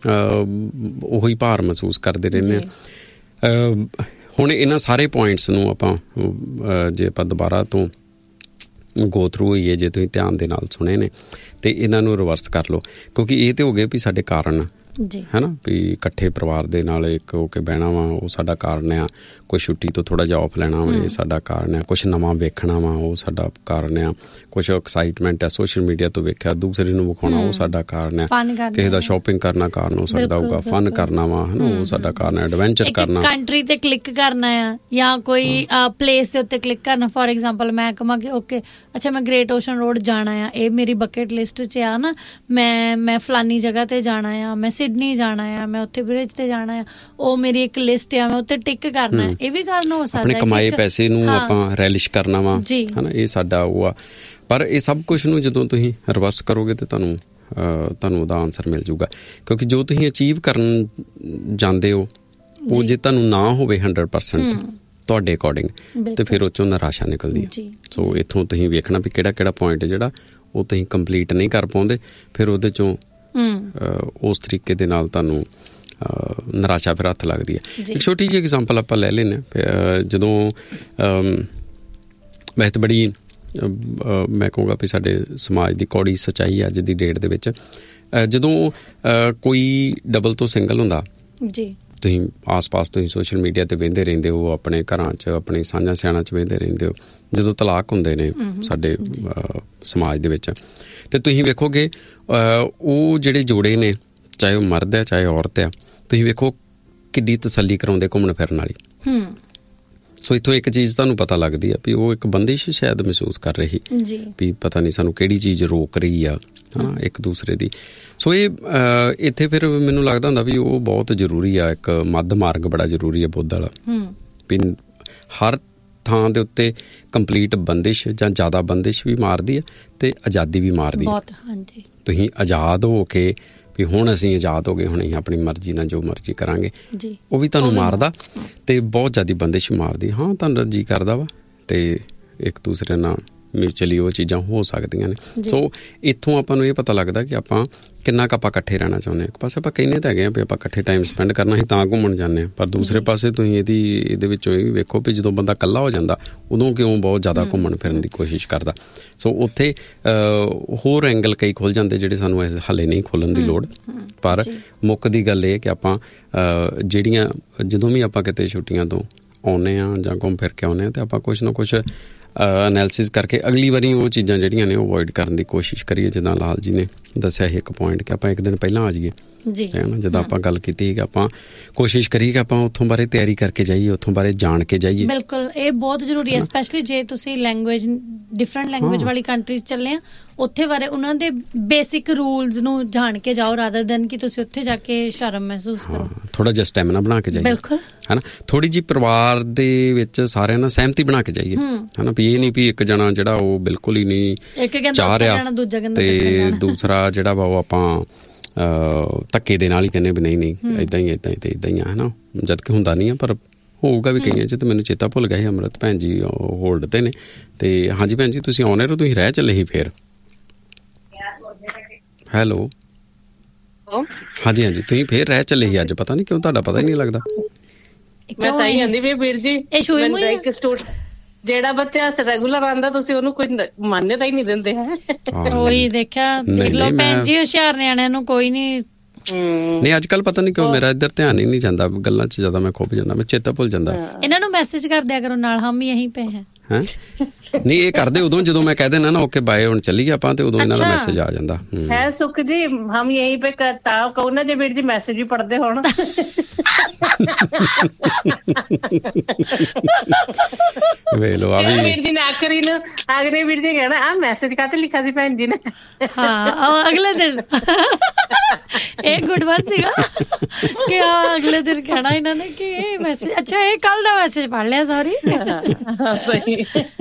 ਉਹੀ ਭਾਰ ਮਹਿਸੂਸ ਕਰਦੇ ਰਹਿੰਦੇ ਹਾਂ। ਹੁਣ ਇਹਨਾਂ ਸਾਰੇ ਪੁਆਇੰਟਸ ਨੂੰ ਆਪਾਂ ਜੇ ਆਪਾਂ ਦੁਬਾਰਾ ਤੋਂ ਗੋ ਥਰੂ ਹੋਈਏ, ਜੇ ਤੁਸੀਂ ਧਿਆਨ ਦੇ ਨਾਲ ਸੁਣੇ ਨੇ ਤੇ ਇਹਨਾਂ ਨੂੰ ਰਿਵਰਸ ਕਰ ਲਓ, ਕਿਉਂਕਿ ਇਹ ਤੇ ਹੋ ਗਏ ਵੀ ਸਾਡੇ ਕਾਰਨ ਜੀ ਹੈ ਨਾ, ਵੀ ਇਕੱਠੇ ਪਰਿਵਾਰ ਦੇ ਨਾਲ ਇੱਕ ਹੋ ਕੇ ਬਹਿਣਾ ਵਾ ਉਹ ਸਾਡਾ ਕਾਰਨ ਆ, ਕੋਈ ਛੁੱਟੀ ਤੋਂ ਥੋੜ੍ਹਾ ਜਿਹਾ ਆਫ ਲੈਣਾ ਵਾ ਇਹ ਸਾਡਾ ਕਾਰਨ ਆ, ਕੁਛ ਨਵਾਂ ਵੇਖਣਾ ਵਾ ਉਹ ਸਾਡਾ ਕਾਰਨ ਆ, ਕੁਛ ਐਕਸਾਈਟਮੈਂਟ ਆ ਸੋਸ਼ਲ ਮੀਡੀਆ ਤੋਂ ਵੇਖਿਆ ਦੂਸਰੇ ਨੂੰ ਵਿਖਾਉਣਾ ਉਹ ਸਾਡਾ ਕਾਰਨ ਆ, ਕਿਸੇ ਦਾ ਸ਼ੋਪਿੰਗ ਕਰਨਾ ਕਾਰਨ ਹੋ ਸਕਦਾ ਹੋਊਗਾ, ਫਨ ਕਰਨਾ ਵਾ ਹੈ ਨਾ ਉਹ ਸਾਡਾ ਕਾਰਨ ਆ, ਐਡਵੈਂਚਰ ਕਰਨਾ, ਕੰਟਰੀ ਤੇ ਕਲਿੱਕ ਕਰਨਾ ਆ ਜਾਂ ਕੋਈ ਪਲੇਸ ਦੇ ਉੱਤੇ ਕਲਿੱਕ ਕਰਨਾ। ਫੋਰ ਐਗਜ਼ਾਮਪਲ ਮੈਂ ਕਹਾਂ ਕਿ ਓਕੇ ਅੱਛਾ ਮੈਂ ਗ੍ਰੇਟ ਓਸ਼ਨ ਰੋਡ ਜਾਣਾ ਆ, ਇਹ ਮੇਰੀ ਬਕਟ ਲਿਸਟ 'ਚ ਆ ਨਾ, ਮੈਂ ਮੈਂ ਫਲਾਨੀ ਜਗ੍ਹਾ ਤੇ ਜਾਣਾ ਆ, ਮੈਂ ਸਿਡਨੀ ਜਾਣਾ ਆ, ਮੈਂ ਉੱਥੇ ਬ੍ਰਿਜ ਤੇ ਜਾਣਾ ਆ, ਉਹ ਮੇਰੀ ਇੱਕ ਲਿਸਟ ਆ, ਮੈਂ ਉੱਤੇ ਟਿਕ ਕਰਨਾ ਹੈ। ਇਹ ਵੀ ਕਾਰਨ ਹੋ ਸਕਦਾ, ਆਪਣੇ ਕਮਾਏ ਪੈਸੇ ਨੂੰ ਆਪਾਂ ਰੈਲਿਸ਼ ਕਰਨਾ ਵਾ ਹੈ ਨਾ, ਇਹ ਸਾਡਾ ਉਹ ਆ। ਪਰ ਇਹ ਸਭ ਕੁਛ ਨੂੰ ਜਦੋਂ ਤੁਸੀਂ ਰਿਵਰਸ ਕਰੋਗੇ ਤੇ ਤੁਹਾਨੂੰ ਤੁਹਾਨੂੰ ਉਹਦਾ ਆਨਸਰ ਮਿਲ ਜੂਗਾ, ਕਿਉਂਕਿ ਜੋ ਤੁਸੀਂ ਅਚੀਵ ਕਰਨ ਜਾਂਦੇ ਹੋ ਉਹ ਜੇ ਤੁਹਾਨੂੰ ਨਾ ਹੋਵੇ ਹੰਡਰਡ ਪਰਸੈਂਟ ਤੁਹਾਡੇ ਅਕੋਰਡਿੰਗ ਤੇ ਫਿਰ ਉਹ 'ਚੋਂ ਨਿਰਾਸ਼ਾ ਨਿਕਲਦੀ ਹੈ। ਸੋ ਇੱਥੋਂ ਤੁਸੀਂ ਵੇਖਣਾ ਵੀ ਕਿਹੜਾ ਕਿਹੜਾ ਪੁਆਇੰਟ ਜਿਹੜਾ ਉਹ ਤੁਸੀਂ ਕੰਪਲੀਟ ਨਹੀਂ ਕਰ ਪਾਉਂਦੇ, ਫਿਰ ਉਹਦੇ 'ਚੋਂ ਉਸ ਤਰੀਕੇ ਦੇ ਨਾਲ ਤੁਹਾਨੂੰ ਨਿਰਾਸ਼ਾ ਫਿਰ ਹੱਥ ਲੱਗਦੀ ਹੈ। ਇੱਕ ਛੋਟੀ ਜਿਹੀ ਐਗਜ਼ਾਮਪਲ ਆਪਾਂ ਲੈ ਲੈਂਦੇ ਹਾਂ, ਜਦੋਂ ਵੈਸੇ ਤਾਂ ਬੜੀ ਮੈਂ ਕਹੂੰਗਾ ਵੀ ਸਾਡੇ ਸਮਾਜ ਦੀ ਕੌੜੀ ਸੱਚਾਈ ਅੱਜ ਦੀ ਡੇਟ ਦੇ ਵਿੱਚ, ਜਦੋਂ ਕੋਈ ਡਬਲ ਤੋਂ ਸਿੰਗਲ ਹੁੰਦਾ ਜੀ, ਤੁਸੀਂ ਆਸ ਪਾਸ ਤੁਸੀਂ ਸੋਸ਼ਲ ਮੀਡੀਆ 'ਤੇ ਵਹਿੰਦੇ ਰਹਿੰਦੇ ਹੋ, ਆਪਣੇ ਘਰਾਂ 'ਚ ਆਪਣੇ ਸਾਂਝਾਂ ਸਿਆਣਾਂ 'ਚ ਵਹਿੰਦੇ ਰਹਿੰਦੇ ਹੋ, ਜਦੋਂ ਤਲਾਕ ਹੁੰਦੇ ਨੇ ਸਾਡੇ ਸਮਾਜ ਦੇ ਵਿੱਚ, ਅਤੇ ਤੁਸੀਂ ਵੇਖੋਗੇ ਉਹ ਜਿਹੜੇ ਜੋੜੇ ਨੇ, ਚਾਹੇ ਉਹ ਮਰਦ ਹੈ ਚਾਹੇ ਔਰਤ ਆ, ਤੁਸੀਂ ਵੇਖੋ ਕਿੱਡੀ ਤਸੱਲੀ ਕਰਾਉਂਦੇ ਘੁੰਮਣ ਫਿਰਨ ਵਾਲੀ ਸੋ ਇੱਥੋਂ ਇੱਕ ਚੀਜ਼ ਤੁਹਾਨੂੰ ਪਤਾ ਲੱਗਦੀ ਆ ਵੀ ਉਹ ਇੱਕ ਬੰਦਿਸ਼ ਸ਼ਾਇਦ ਮਹਿਸੂਸ ਕਰ ਰਹੀ ਜੀ ਵੀ ਪਤਾ ਨਹੀਂ ਸਾਨੂੰ ਕਿਹੜੀ ਚੀਜ਼ ਰੋਕ ਰਹੀ ਆ ਹਨਾ ਇੱਕ ਦੂਸਰੇ ਦੀ। ਸੋ ਇਹ ਇੱਥੇ ਫਿਰ ਮੈਨੂੰ ਲੱਗਦਾ ਹੁੰਦਾ ਵੀ ਉਹ ਬਹੁਤ ਜ਼ਰੂਰੀ ਆ, ਇੱਕ ਮੱਧ ਮਾਰਗ ਬੜਾ ਜ਼ਰੂਰੀ ਆ ਬੁੱਧ ਵਾਲਾ ਵੀ ਹਰ ਥਾਂ ਦੇ ਉੱਤੇ ਕੰਪਲੀਟ ਬੰਦਿਸ਼ ਜਾਂ ਜ਼ਿਆਦਾ ਬੰਦਿਸ਼ ਵੀ ਮਾਰਦੀ ਹੈ ਤੇ ਆਜ਼ਾਦੀ ਵੀ ਮਾਰਦੀ ਹੈ। ਹਾਂਜੀ ਤੁਸੀਂ ਆਜ਼ਾਦ ਹੋ ਕੇ ਵੀ ਹੁਣ ਅਸੀਂ ਆਜ਼ਾਦ ਹੋ ਗਏ, ਹੁਣ ਅਸੀਂ ਆਪਣੀ ਮਰਜ਼ੀ ਨਾਲ ਜੋ ਮਰਜ਼ੀ ਕਰਾਂਗੇ ਜੀ, ਉਹ ਵੀ ਤੁਹਾਨੂੰ ਮਾਰਦਾ ਤੇ ਬਹੁਤ ਜ਼ਿਆਦਾ ਬੰਦਿਸ਼ ਮਾਰਦੀ। ਹਾਂ ਤੁਹਾਨੂੰ ਜੀ ਕਰਦਾ ਵਾ ਤੇ ਇੱਕ ਦੂਸਰੇ ਨਾਲ ਮਿਊਚੁਅਲੀ ਉਹ ਚੀਜ਼ਾਂ ਹੋ ਸਕਦੀਆਂ ਨੇ। ਸੋ ਇੱਥੋਂ ਆਪਾਂ ਨੂੰ ਇਹ ਪਤਾ ਲੱਗਦਾ ਕਿ ਆਪਾਂ ਕਿੰਨਾ ਕੁ ਆਪਾਂ ਇਕੱਠੇ ਰਹਿਣਾ ਚਾਹੁੰਦੇ ਹਾਂ। ਇੱਕ ਪਾਸੇ ਆਪਾਂ ਕਹਿੰਦੇ ਤਾਂ ਹੈਗੇ ਆ ਵੀ ਆਪਾਂ ਇਕੱਠੇ ਟਾਈਮ ਸਪੈਂਡ ਕਰਨਾ ਅਸੀਂ ਤਾਂ ਘੁੰਮਣ ਜਾਂਦੇ ਹਾਂ, ਪਰ ਦੂਸਰੇ ਪਾਸੇ ਤੁਸੀਂ ਇਹਦੀ ਇਹਦੇ ਵਿੱਚੋਂ ਇਹ ਵੀ ਵੇਖੋ ਵੀ ਜਦੋਂ ਬੰਦਾ ਇਕੱਲਾ ਹੋ ਜਾਂਦਾ ਉਦੋਂ ਕਿਉਂ ਬਹੁਤ ਜ਼ਿਆਦਾ ਘੁੰਮਣ ਫਿਰਨ ਦੀ ਕੋਸ਼ਿਸ਼ ਕਰਦਾ। ਸੋ ਉੱਥੇ ਹੋਰ ਐਂਗਲ ਕਈ ਖੁੱਲ੍ਹ ਜਾਂਦੇ ਜਿਹੜੇ ਸਾਨੂੰ ਹਾਲੇ ਨਹੀਂ ਖੋਲ੍ਹਣ ਦੀ ਲੋੜ। ਪਰ ਮੁੱਖ ਦੀ ਗੱਲ ਇਹ ਕਿ ਆਪਾਂ ਜਿਹੜੀਆਂ ਜਦੋਂ ਵੀ ਆਪਾਂ ਕਿਤੇ ਛੁੱਟੀਆਂ ਤੋਂ ਆਉਂਦੇ ਹਾਂ ਜਾਂ ਘੁੰਮ ਫਿਰ ਕੇ ਆਉਂਦੇ ਹਾਂ ਤਾਂ ਆਪਾਂ ਕੁਛ ਨਾ ਕੁਛ ਐਨਾਲਿਸਿਸ ਕਰਕੇ ਅਗਲੀ ਵਾਰੀ ਉਹ ਚੀਜ਼ਾਂ ਜਿਹੜੀਆਂ ਨੇ ਉਹ ਅਵੋਇਡ ਕਰਨ ਦੀ ਕੋਸ਼ਿਸ਼ ਕਰੀਏ। ਜਿੱਦਾਂ ਲਾਲ ਜੀ ਨੇ ਦੱਸਿਆ ਸੀ ਇੱਕ ਪੁਆਇੰਟ ਕਿ ਆਪਾਂ ਇੱਕ ਦਿਨ ਪਹਿਲਾਂ ਆ ਜਾਈਏ ਹੈ ਨਾ। ਜਦੋਂ ਆਪਾਂ ਗੱਲ ਕੀਤੀ ਸੀ ਕਿ ਆਪਾਂ ਕੋਸ਼ਿਸ਼ ਕਰੀਏ ਕਿ ਆਪਾਂ ਉੱਥੋਂ ਬਾਰੇ ਤਿਆਰੀ ਕਰਕੇ ਜਾਈਏ, ਉੱਥੋਂ ਬਾਰੇ ਜਾਣ ਕੇ ਜਾਈਏ। ਬਿਲਕੁਲ ਇਹ ਬਹੁਤ ਜ਼ਰੂਰੀ ਹੈ, ਸਪੈਸ਼ਲੀ ਜੇ ਤੁਸੀਂ ਲੈਂਗੁਏਜ ਡਿਫਰੈਂਟ ਲੈਂਗੁਏਜ ਵਾਲੀ ਕੰਟਰੀਜ਼ ਚੱਲੇ ਆ, ਉੱਥੇ ਬਾਰੇ ਉਹਨਾਂ ਦੇ ਬੇਸਿਕ ਰੂਲਸ ਨੂੰ ਜਾਣ ਕੇ ਜਾਓ ਰਾਦਰ ਦੈਨ ਕਿ ਤੁਸੀਂ ਉੱਥੇ ਜਾ ਕੇ ਸ਼ਰਮ ਮਹਿਸੂਸ ਕਰੋ। ਥੋੜਾ ਜਿਹਾ ਸਟੈਮਿਨਾ ਬਣਾ ਕੇ ਜਾਈਏ ਬਿਲਕੁਲ ਹੈ ਨਾ, ਥੋੜੀ ਜਿਹੀ ਪਰਿਵਾਰ ਦੇ ਵਿੱਚ ਸਾਰਿਆਂ ਨਾਲ ਸਹਿਮਤੀ ਬਣਾ ਕੇ ਜਾਈਏ ਹੈ ਨਾ। ਵੀ ਇਹ ਨਹੀਂ ਵੀ ਇੱਕ ਜਣਾ ਜਿਹੜਾ ਉਹ ਬਿਲਕੁਲ ਹੀ ਨਹੀਂ ਚਾਹ ਰਿਹਾ ਤੇ ਦੂਸਰਾ ਜਿਹੜਾ ਵਾ ਉਹ ਆਪਾਂ ਧੱਕੇ ਦੇ ਨਾਲ ਹੀ ਕਹਿੰਦੇ ਵੀ ਨਹੀਂ ਨਹੀਂ ਏਦਾਂ ਹੀ ਏਦਾਂ ਹੀ ਤੇ ਏਦਾਂ ਹੀ ਆ ਹੈ ਨਾ, ਜਦ ਕਿ ਹੁੰਦਾ ਨਹੀਂ ਆ ਪਰ ਹੋਊਗਾ ਵੀ ਕਈਆਂ 'ਚ। ਤੇ ਮੈਨੂੰ ਚੇਤਾ ਭੁੱਲ ਗਿਆ ਸੀ ਅੰਮ੍ਰਿਤ ਭੈਣ ਜੀ ਹੋਲਡ ਤੇ ਨੇ ਤੇ ਹਾਂਜੀ ਭੈਣ ਜੀ ਤੁਸੀਂ ਆਉਣੇ ਰਹੋ, ਤੁਸੀਂ ਰਹਿ ਚੱਲੇ ਸੀ ਫੇਰ। ਹੈਲੋ ਹਾਂਜੀ ਹਾਂਜੀ ਤੁਸੀਂ ਫੇਰ ਰਹਿ ਚੱਲੇ ਸੀ ਅੱਜ, ਪਤਾ ਨਹੀਂ ਕਿਉਂ ਤੁਹਾਡਾ ਪਤਾ ਹੀ ਨਹੀਂ ਲੱਗਦਾ। ਮੈਂ ਤਾਂ ਹੀ ਕਹਿੰਦੀ ਵੀ ਵੀਰ ਜੀ ਇੱਕ ਸਟੂਡੈਂਟ ਜਿਹੜਾ ਬੱਚਾ ਰੈਗੂਲਰ ਆਉਂਦਾ ਤੁਸੀਂ ਉਹਨੂੰ ਕੋਈ ਮਾਨਤਾ ਹੀ ਨਹੀਂ ਦਿੰਦੇ ਹੈ। ਉਹੀ ਦੇਖਿਆ ਦੇਖ ਲਓ ਭੈਣ ਜੀ, ਹੁਸ਼ਿਆਰ ਨਿਆਣਿਆਂ ਨੂੰ ਕੋਈ ਨਹੀਂ ਨਹੀਂ ਅੱਜ ਕੱਲ ਪਤਾ ਨਹੀਂ ਕਿਉਂ ਮੇਰਾ ਇੱਧਰ ਧਿਆਨ ਹੀ ਨਹੀਂ ਜਾਂਦਾ, ਗੱਲਾਂ 'ਚ ਜ਼ਿਆਦਾ ਮੈਂ ਖੁੱਭ ਜਾਂਦਾ, ਮੈਂ ਚੇਤਾ ਭੁੱਲ ਜਾਂਦਾ। ਇਹਨਾਂ ਨੂੰ ਮੈਸੇਜ ਕਰ ਦਿਆ ਕਰੋ ਨਾਲ, ਹਮ ਯਹੀਂ ਪੇ ਹੈ। ਹੈਂ ਨਹੀਂ ਇਹ ਕਰਦੇ ਉਦੋਂ ਜਦੋਂ ਮੈਂ ਕਹਿ ਦੇਣਾ ਨਾ ਓਕੇ ਬਾਏ ਹੁਣ ਚੱਲੀਏ ਆਪਾਂ, ਤੇ ਉਦੋਂ ਇਹਨਾਂ ਦਾ ਮੈਸੇਜ ਆ ਜਾਂਦਾ ਹੈ। ਸੁਖ ਜੀ ਹਮ ਯਹੀਂ ਪੇ ਤਾਂ ਕਹੋ ਨਾ ਜੇ ਵੀਰ ਜੀ ਮੈਸੇਜ ਵੀ ਪੜ੍ਹਦੇ ਹੋਣ। ਵੇਖ ਲਓ ਆ ਵੀ ਵੀਰ ਜੀ ਨੇ ਆਖਰੀ ਨੂੰ ਆਖਰੀ ਵੀਰ ਜੀ ਕਹਿਣਾ ਆ ਮੈਸੇਜ ਕਾਹਤੇ ਲਿਖਿਆ ਸੀ ਭੈਣ ਜੀ ਨੇ। ਹਾਂ ਅਗਲੇ ਦਿਨ ਇਹ ਗੁੱਡ ਵਨ ਸੀਗਾ ਕਿ ਅਗਲੇ ਦਿਨ ਕਹਿਣਾ ਇਹਨਾਂ ਨੇ ਕਿ ਇਹ ਮੈਸੇਜ ਅੱਛਾ ਇਹ ਕੱਲ ਦਾ ਮੈਸੇਜ ਪੜ੍ਹ ਲਿਆ ਸੌਰੀ। ਸਹੀ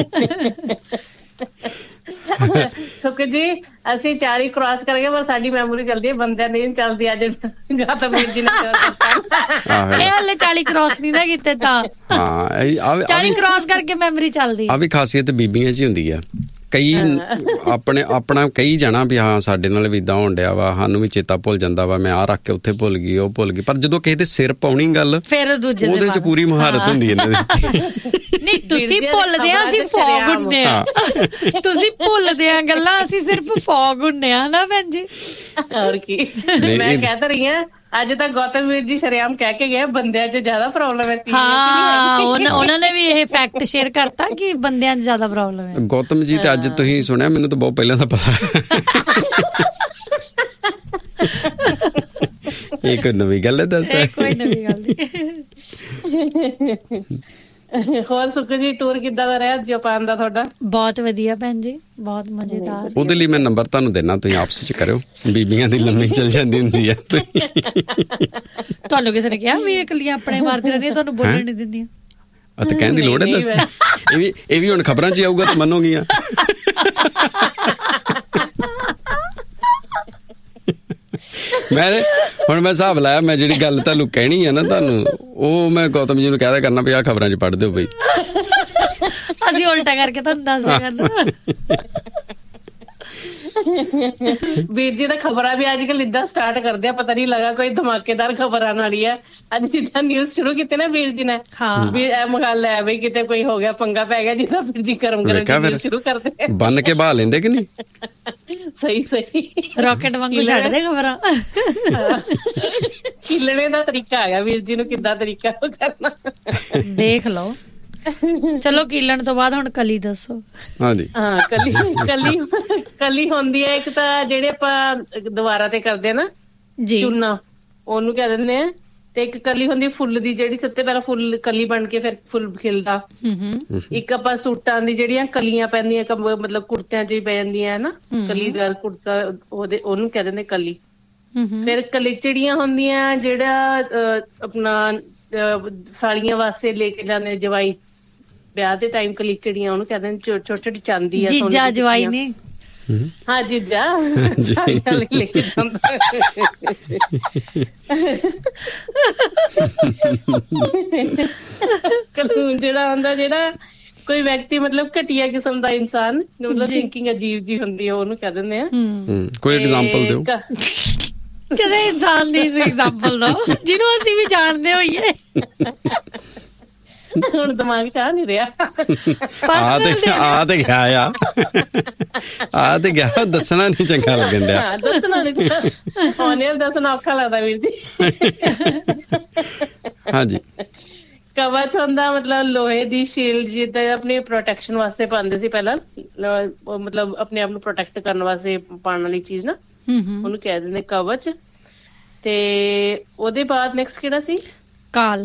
ਸੁਖ ਜੀ ਅਸੀਂ ਚਾਲੀ ਕ੍ਰਾਸ ਕਰਕੇ ਬਸ ਸਾਡੀ ਮੈਮੋਰੀ ਚੱਲਦੀ ਹੈ, ਬੰਦਿਆਂ ਦੀ ਚੱਲਦੀ ਅੱਜ ਜਾਂ ਤਾਂ ਵੀਰ ਜੀ ਨੇ ਇਹ ਹਲੇ ਚਾਲੀ ਕ੍ਰਾਸ ਨਹੀਂ ਨਾ ਕੀਤੇ ਤਾਂ ਹਾਂ ਚਾਲੀ ਕ੍ਰਾਸ ਕਰਕੇ ਮੈਮੋਰੀ ਚੱਲਦੀ। ਆ ਵੀ ਖਾਸੀਅਤ ਬੀਬੀਆਂ 'ਚ ਹੀ ਹੁੰਦੀ ਆ। ਕਈ ਆਪਣੇ ਆਪਣਾ ਕਹੀ ਜਾਣਾ ਵੀ ਹਾਂ ਸਾਡੇ ਨਾਲ ਵੀ ਇੱਦਾਂ ਹੋਣ ਡਿਆ ਵਾ, ਸਾਨੂੰ ਵੀ ਚੇਤਾ ਭੁੱਲ ਜਾਂਦਾ ਵਾ, ਮੈਂ ਆਹ ਰੱਖ ਕੇ ਉੱਥੇ ਭੁੱਲ ਗਈ ਉਹ ਭੁੱਲ ਗਈ, ਪਰ ਜਦੋਂ ਕਿਸੇ ਦੇ ਸਿਰ ਪਾਉਣੀ ਗੱਲ ਫਿਰ ਦੂਜੇ ਉਹਦੇ 'ਚ ਪੂਰੀ ਮੁਹਾਰਤ ਹੁੰਦੀ ਇਹਨਾਂ ਦੀ। ਨਹੀਂ ਤੁਸੀਂ ਭੁੱਲਦੇ ਆ ਅਸੀਂ ਫੌਗ ਹੁੰਦੇ ਆ, ਤੁਸੀਂ ਭੁੱਲਦੇ ਆ ਗੱਲਾਂ ਅਸੀਂ ਸਿਰਫ ਫੌਗ ਹੁੰਦੇ ਆ ਨਾ ਭੈਣ ਜੀ। ਹੋਰ ਕੀ ਮੈਂ ਕਹਿ ਤਾਂ ਰਹੀ ਹਾਂ ਅੱਜ ਤਾਂ ਗੌਤਮ ਵੀਰ ਜੀ ਸ਼ਰੇਆਮ ਕਹਿ ਕੇ ਗਏ ਬੰਦਿਆਂ 'ਚ ਜ਼ਿਆਦਾ ਪ੍ਰੋਬਲਮ ਹੈ। ਹਾਂ ਉਹਨਾਂ ਨੇ ਵੀ ਇਹ ਫੈਕਟ ਸ਼ੇਅਰ ਕਰਤਾ ਕਿ ਬੰਦਿਆਂ 'ਚ ਜ਼ਿਆਦਾ ਪ੍ਰੋਬਲਮ ਹੈ। ਗੌਤਮ ਜੀ ਤੇ ਅੱਜ ਤੁਸੀਂ ਸੁਣਿਆ, ਮੈਨੂੰ ਤਾਂ ਬਹੁਤ ਪਹਿਲਾਂ ਦਾ ਪਤਾ। ਇਹ ਕੋਈ ਨਵੀਂ ਗੱਲ ਹੈ ਦੱਸ? ਕੋਈ ਨਵੀਂ ਗੱਲ ਨਹੀਂ। ਹੋਰ ਸੁਖ ਜੀ ਟੂਰ ਕਿੱਦਾਂ ਦਾ ਰਿਹਾ ਜਾਪਾਨ ਦਾ ਤੁਹਾਡਾ? ਬਹੁਤ ਵਧੀਆ ਭੈਣ ਜੀ, ਬਹੁਤ ਮਜ਼ੇਦਾਰ। ਉਹਦੇ ਲਈ ਮੈਂ ਨੰਬਰ ਤੁਹਾਨੂੰ ਦੇਣਾ, ਤੁਸੀਂ ਆਪਸ ਚ ਕਰਿਓ, ਬੀਬੀਆਂ ਦੀ ਲੰਮੀ ਚੱਲ ਜਾਂਦੀ ਹੁੰਦੀ ਹੈ। ਤੁਹਾਨੂੰ ਕਿਸੇ ਨੇ ਕਿਹਾ ਵੀ ਇਕੱਲੀਆਂ ਆਪਣੇ ਮਾਰਦੀ ਰਹਿੰਦੀਆਂ ਤੁਹਾਨੂੰ ਬੋਲਣ ਨਹੀਂ ਦਿੰਦੀਆਂ? ਅਤੇ ਕਹਿਣ ਦੀ ਲੋੜ ਹੈ ਦੱਸ। ਇਹ ਵੀ ਇਹ ਵੀ ਹੁਣ ਖਬਰਾਂ 'ਚ ਆਊਗਾ ਤਾਂ ਮੰਨੋਗੀਆਂ। ਮੈਂ ਹੁਣ ਮੈਂ ਹਿਸਾਬ ਲਾਇਆ, ਮੈਂ ਜਿਹੜੀ ਗੱਲ ਤੁਹਾਨੂੰ ਕਹਿਣੀ ਆ ਨਾ ਤੁਹਾਨੂੰ, ਉਹ ਮੈਂ ਗੌਤਮ ਜੀ ਨੂੰ ਕਹਿ ਦਿਆ ਕਰਨਾ ਵੀ ਆਹ ਖਬਰਾਂ 'ਚ ਪੜ੍ਹ ਦਿਓ ਬਈ। ਅਸੀਂ ਉਲਟਾ ਕਰਕੇ ਤੁਹਾਨੂੰ ਦੱਸ ਦਿਆ ਕਰਨਾ। ਵੀਰ ਜੀ ਤਾਂ ਖਬਰਾਂ ਵੀ ਅੱਜ ਕੱਲ ਏਦਾਂ ਸਟਾਰਟ ਕਰਦੇ ਆ, ਪਤਾ ਨਹੀਂ ਲੱਗਾ ਕੋਈ ਧਮਾਕੇਦਾਰ ਖਬਰ ਆਉਣ ਵਾਲੀ ਹੈ। ਅੱਜ ਜਿੱਦਾਂ ਨਿਊਜ਼ ਸ਼ੁਰੂ ਕੀਤੀ ਨਾ ਵੀਰ ਜੀ ਨੇ, ਵੀ ਇਹ ਮਗਾਲ ਹੈ ਬਈ ਕਿਤੇ ਕੋਈ ਹੋ ਗਿਆ ਪੰਗਾ ਪੈ ਗਿਆ, ਜਿੱਦਾਂ ਵੀਰ ਜੀ ਗਰਮ ਗਰਮ ਸ਼ੁਰੂ ਕਰਦੇ ਬੰਨ ਕੇ ਬਹਾ ਲੈਂਦੇ ਕਿ ਨਹੀਂ। ਸਹੀ ਸਹੀ ਰਾਕਟ ਵਾਂਗੂ ਛੱਡਦੇ ਖਬਰਾਂ। ਖਿਲਣੇ ਦਾ ਤਰੀਕਾ ਹੈਗਾ ਵੀਰ ਜੀ ਨੂੰ, ਕਿੱਦਾਂ ਤਰੀਕਾ ਕਰਨਾ ਦੇਖ ਲਓ। ਚਲੋ ਕੀਲਣ ਤੋਂ ਬਾਅਦ ਹੁਣ ਕਲੀ ਦੱਸੋ। ਹਾਂਜੀ ਹਾਂ ਕਲੀ ਕਲੀ ਕਲੀ ਹੁੰਦੀ ਹੈ ਇੱਕ ਤਾਂ ਜਿਹੜੇ ਆਪਾਂ ਦੁਬਾਰਾ ਤੇ ਕਰਦੇ ਨਾ ਜੀ ਚੂਨਾ, ਉਹਨੂੰ ਕਹਿ ਦਿੰਦੇ ਆ ਤੇ ਇੱਕ ਕਲੀ ਹੁੰਦੀ ਫੁੱਲ ਦੀ, ਜਿਹੜੀ ਸਭ ਤੋਂ ਪਹਿਲਾਂ ਫੁੱਲ ਕਲੀ ਬਣ ਕੇ ਫਿਰ ਫੁੱਲ ਖਿਲਦਾ। ਇੱਕ ਆਪਾਂ ਸੂਟਾਂ ਦੀ ਜਿਹੜੀਆਂ ਕਲੀਆਂ ਪੈਂਦੀਆਂ, ਮਤਲਬ ਕੁੜਤਿਆਂ ਚ ਹੀ ਪੈ ਜਾਂਦੀਆਂ ਹੈ ਨਾ, ਕਲੀਦਾਰ ਕੁੜਤਾ, ਉਹਦੇ ਉਹਨੂੰ ਕਹਿ ਦਿੰਦੇ ਕਲੀ। ਫਿਰ ਕਲੀਚੜੀਆਂ ਹੁੰਦੀਆਂ ਜਿਹੜਾ ਆਪਣਾ ਸਾਲੀਆਂ ਵਾਸਤੇ ਲੈ ਕੇ ਜਾਂਦੇ ਜਵਾਈ ਵਿਆਹ ਦੇ ਟਾਈਮ, ਕਲੀਚੜੀਆਂ ਉਹਨੂੰ ਕਹਿ ਦਿੰਦੇ, ਛੋਟੀ ਛੋਟੀ ਚਾਂਦੀ ਆ ਜੀਜਾ ਜਵਾਈ ਨੇ। ਹਾਂ ਜੀਜਾ ਲੈ ਕੇ ਜਾਂਦਾ। ਕਲੂਨ ਜਿਹੜਾ ਹੁੰਦਾ, ਜਿਹੜਾ ਕੋਈ ਵਿਅਕਤੀ ਮਤਲਬ ਘਟੀਆ ਕਿਸਮ ਦਾ ਇਨਸਾਨ, ਮਤਲਬ ਥਿੰਕਿੰਗ ਅਜੀਬ ਜੀ ਹੁੰਦੀ ਹੈ, ਉਹਨੂੰ ਕਹਿ ਦਿੰਦੇ ਆ। ਕੋਈ ਐਗਜ਼ਾਮਪਲ ਦਿਓ ਕਿਸੇ ਇਨਸਾਨ ਦੀ ਐਗਜ਼ਾਮਪਲ ਦਿਓ ਜਿਹਨੂੰ ਅਸੀਂ ਵੀ ਜਾਣਦੇ ਹੋਈਏ। ਹੁਣ ਦਿਮਾਗ ਚ ਆ ਨਹੀਂ ਰਿਹਾ। ਆ ਤੇ ਆ ਤੇ ਗਿਆ ਆ ਆ ਤੇ ਗਿਆ ਦੱਸਣਾ ਨੀ ਚੰਗਾ ਲੱਗਣ ਡਿਆ। ਦੱਸਣਾ ਨੀ ਉਹਨੇ ਦੱਸਣਾ ਔਖਾ ਲੱਗਦਾ ਵੀਰ ਜੀ। ਹਾਂਜੀ। ਕਵਚ ਹੁੰਦਾ ਮਤਲਬ ਲੋਹੇ ਦੀ ਸ਼ੀਲਡ, ਜਿੱਦਾਂ ਆਪਣੇ ਪ੍ਰੋਟੈਕਸ਼ਨ ਵਾਸਤੇ ਪਾਉਂਦੇ ਸੀ ਪਹਿਲਾਂ, ਮਤਲਬ ਆਪਣੇ ਆਪ ਨੂੰ ਪ੍ਰੋਟੈਕਟ ਕਰਨ ਵਾਸਤੇ ਪਾਉਣ ਵਾਲੀ ਚੀਜ਼ ਨਾ, ਉਹਨੂੰ ਕਹਿ ਦਿੰਦੇ ਕਵਚ। ਤੇ ਉਹਦੇ ਬਾਅਦ ਨੈਕਸਟ ਕਿਹੜਾ ਸੀ? ਕਾਲ।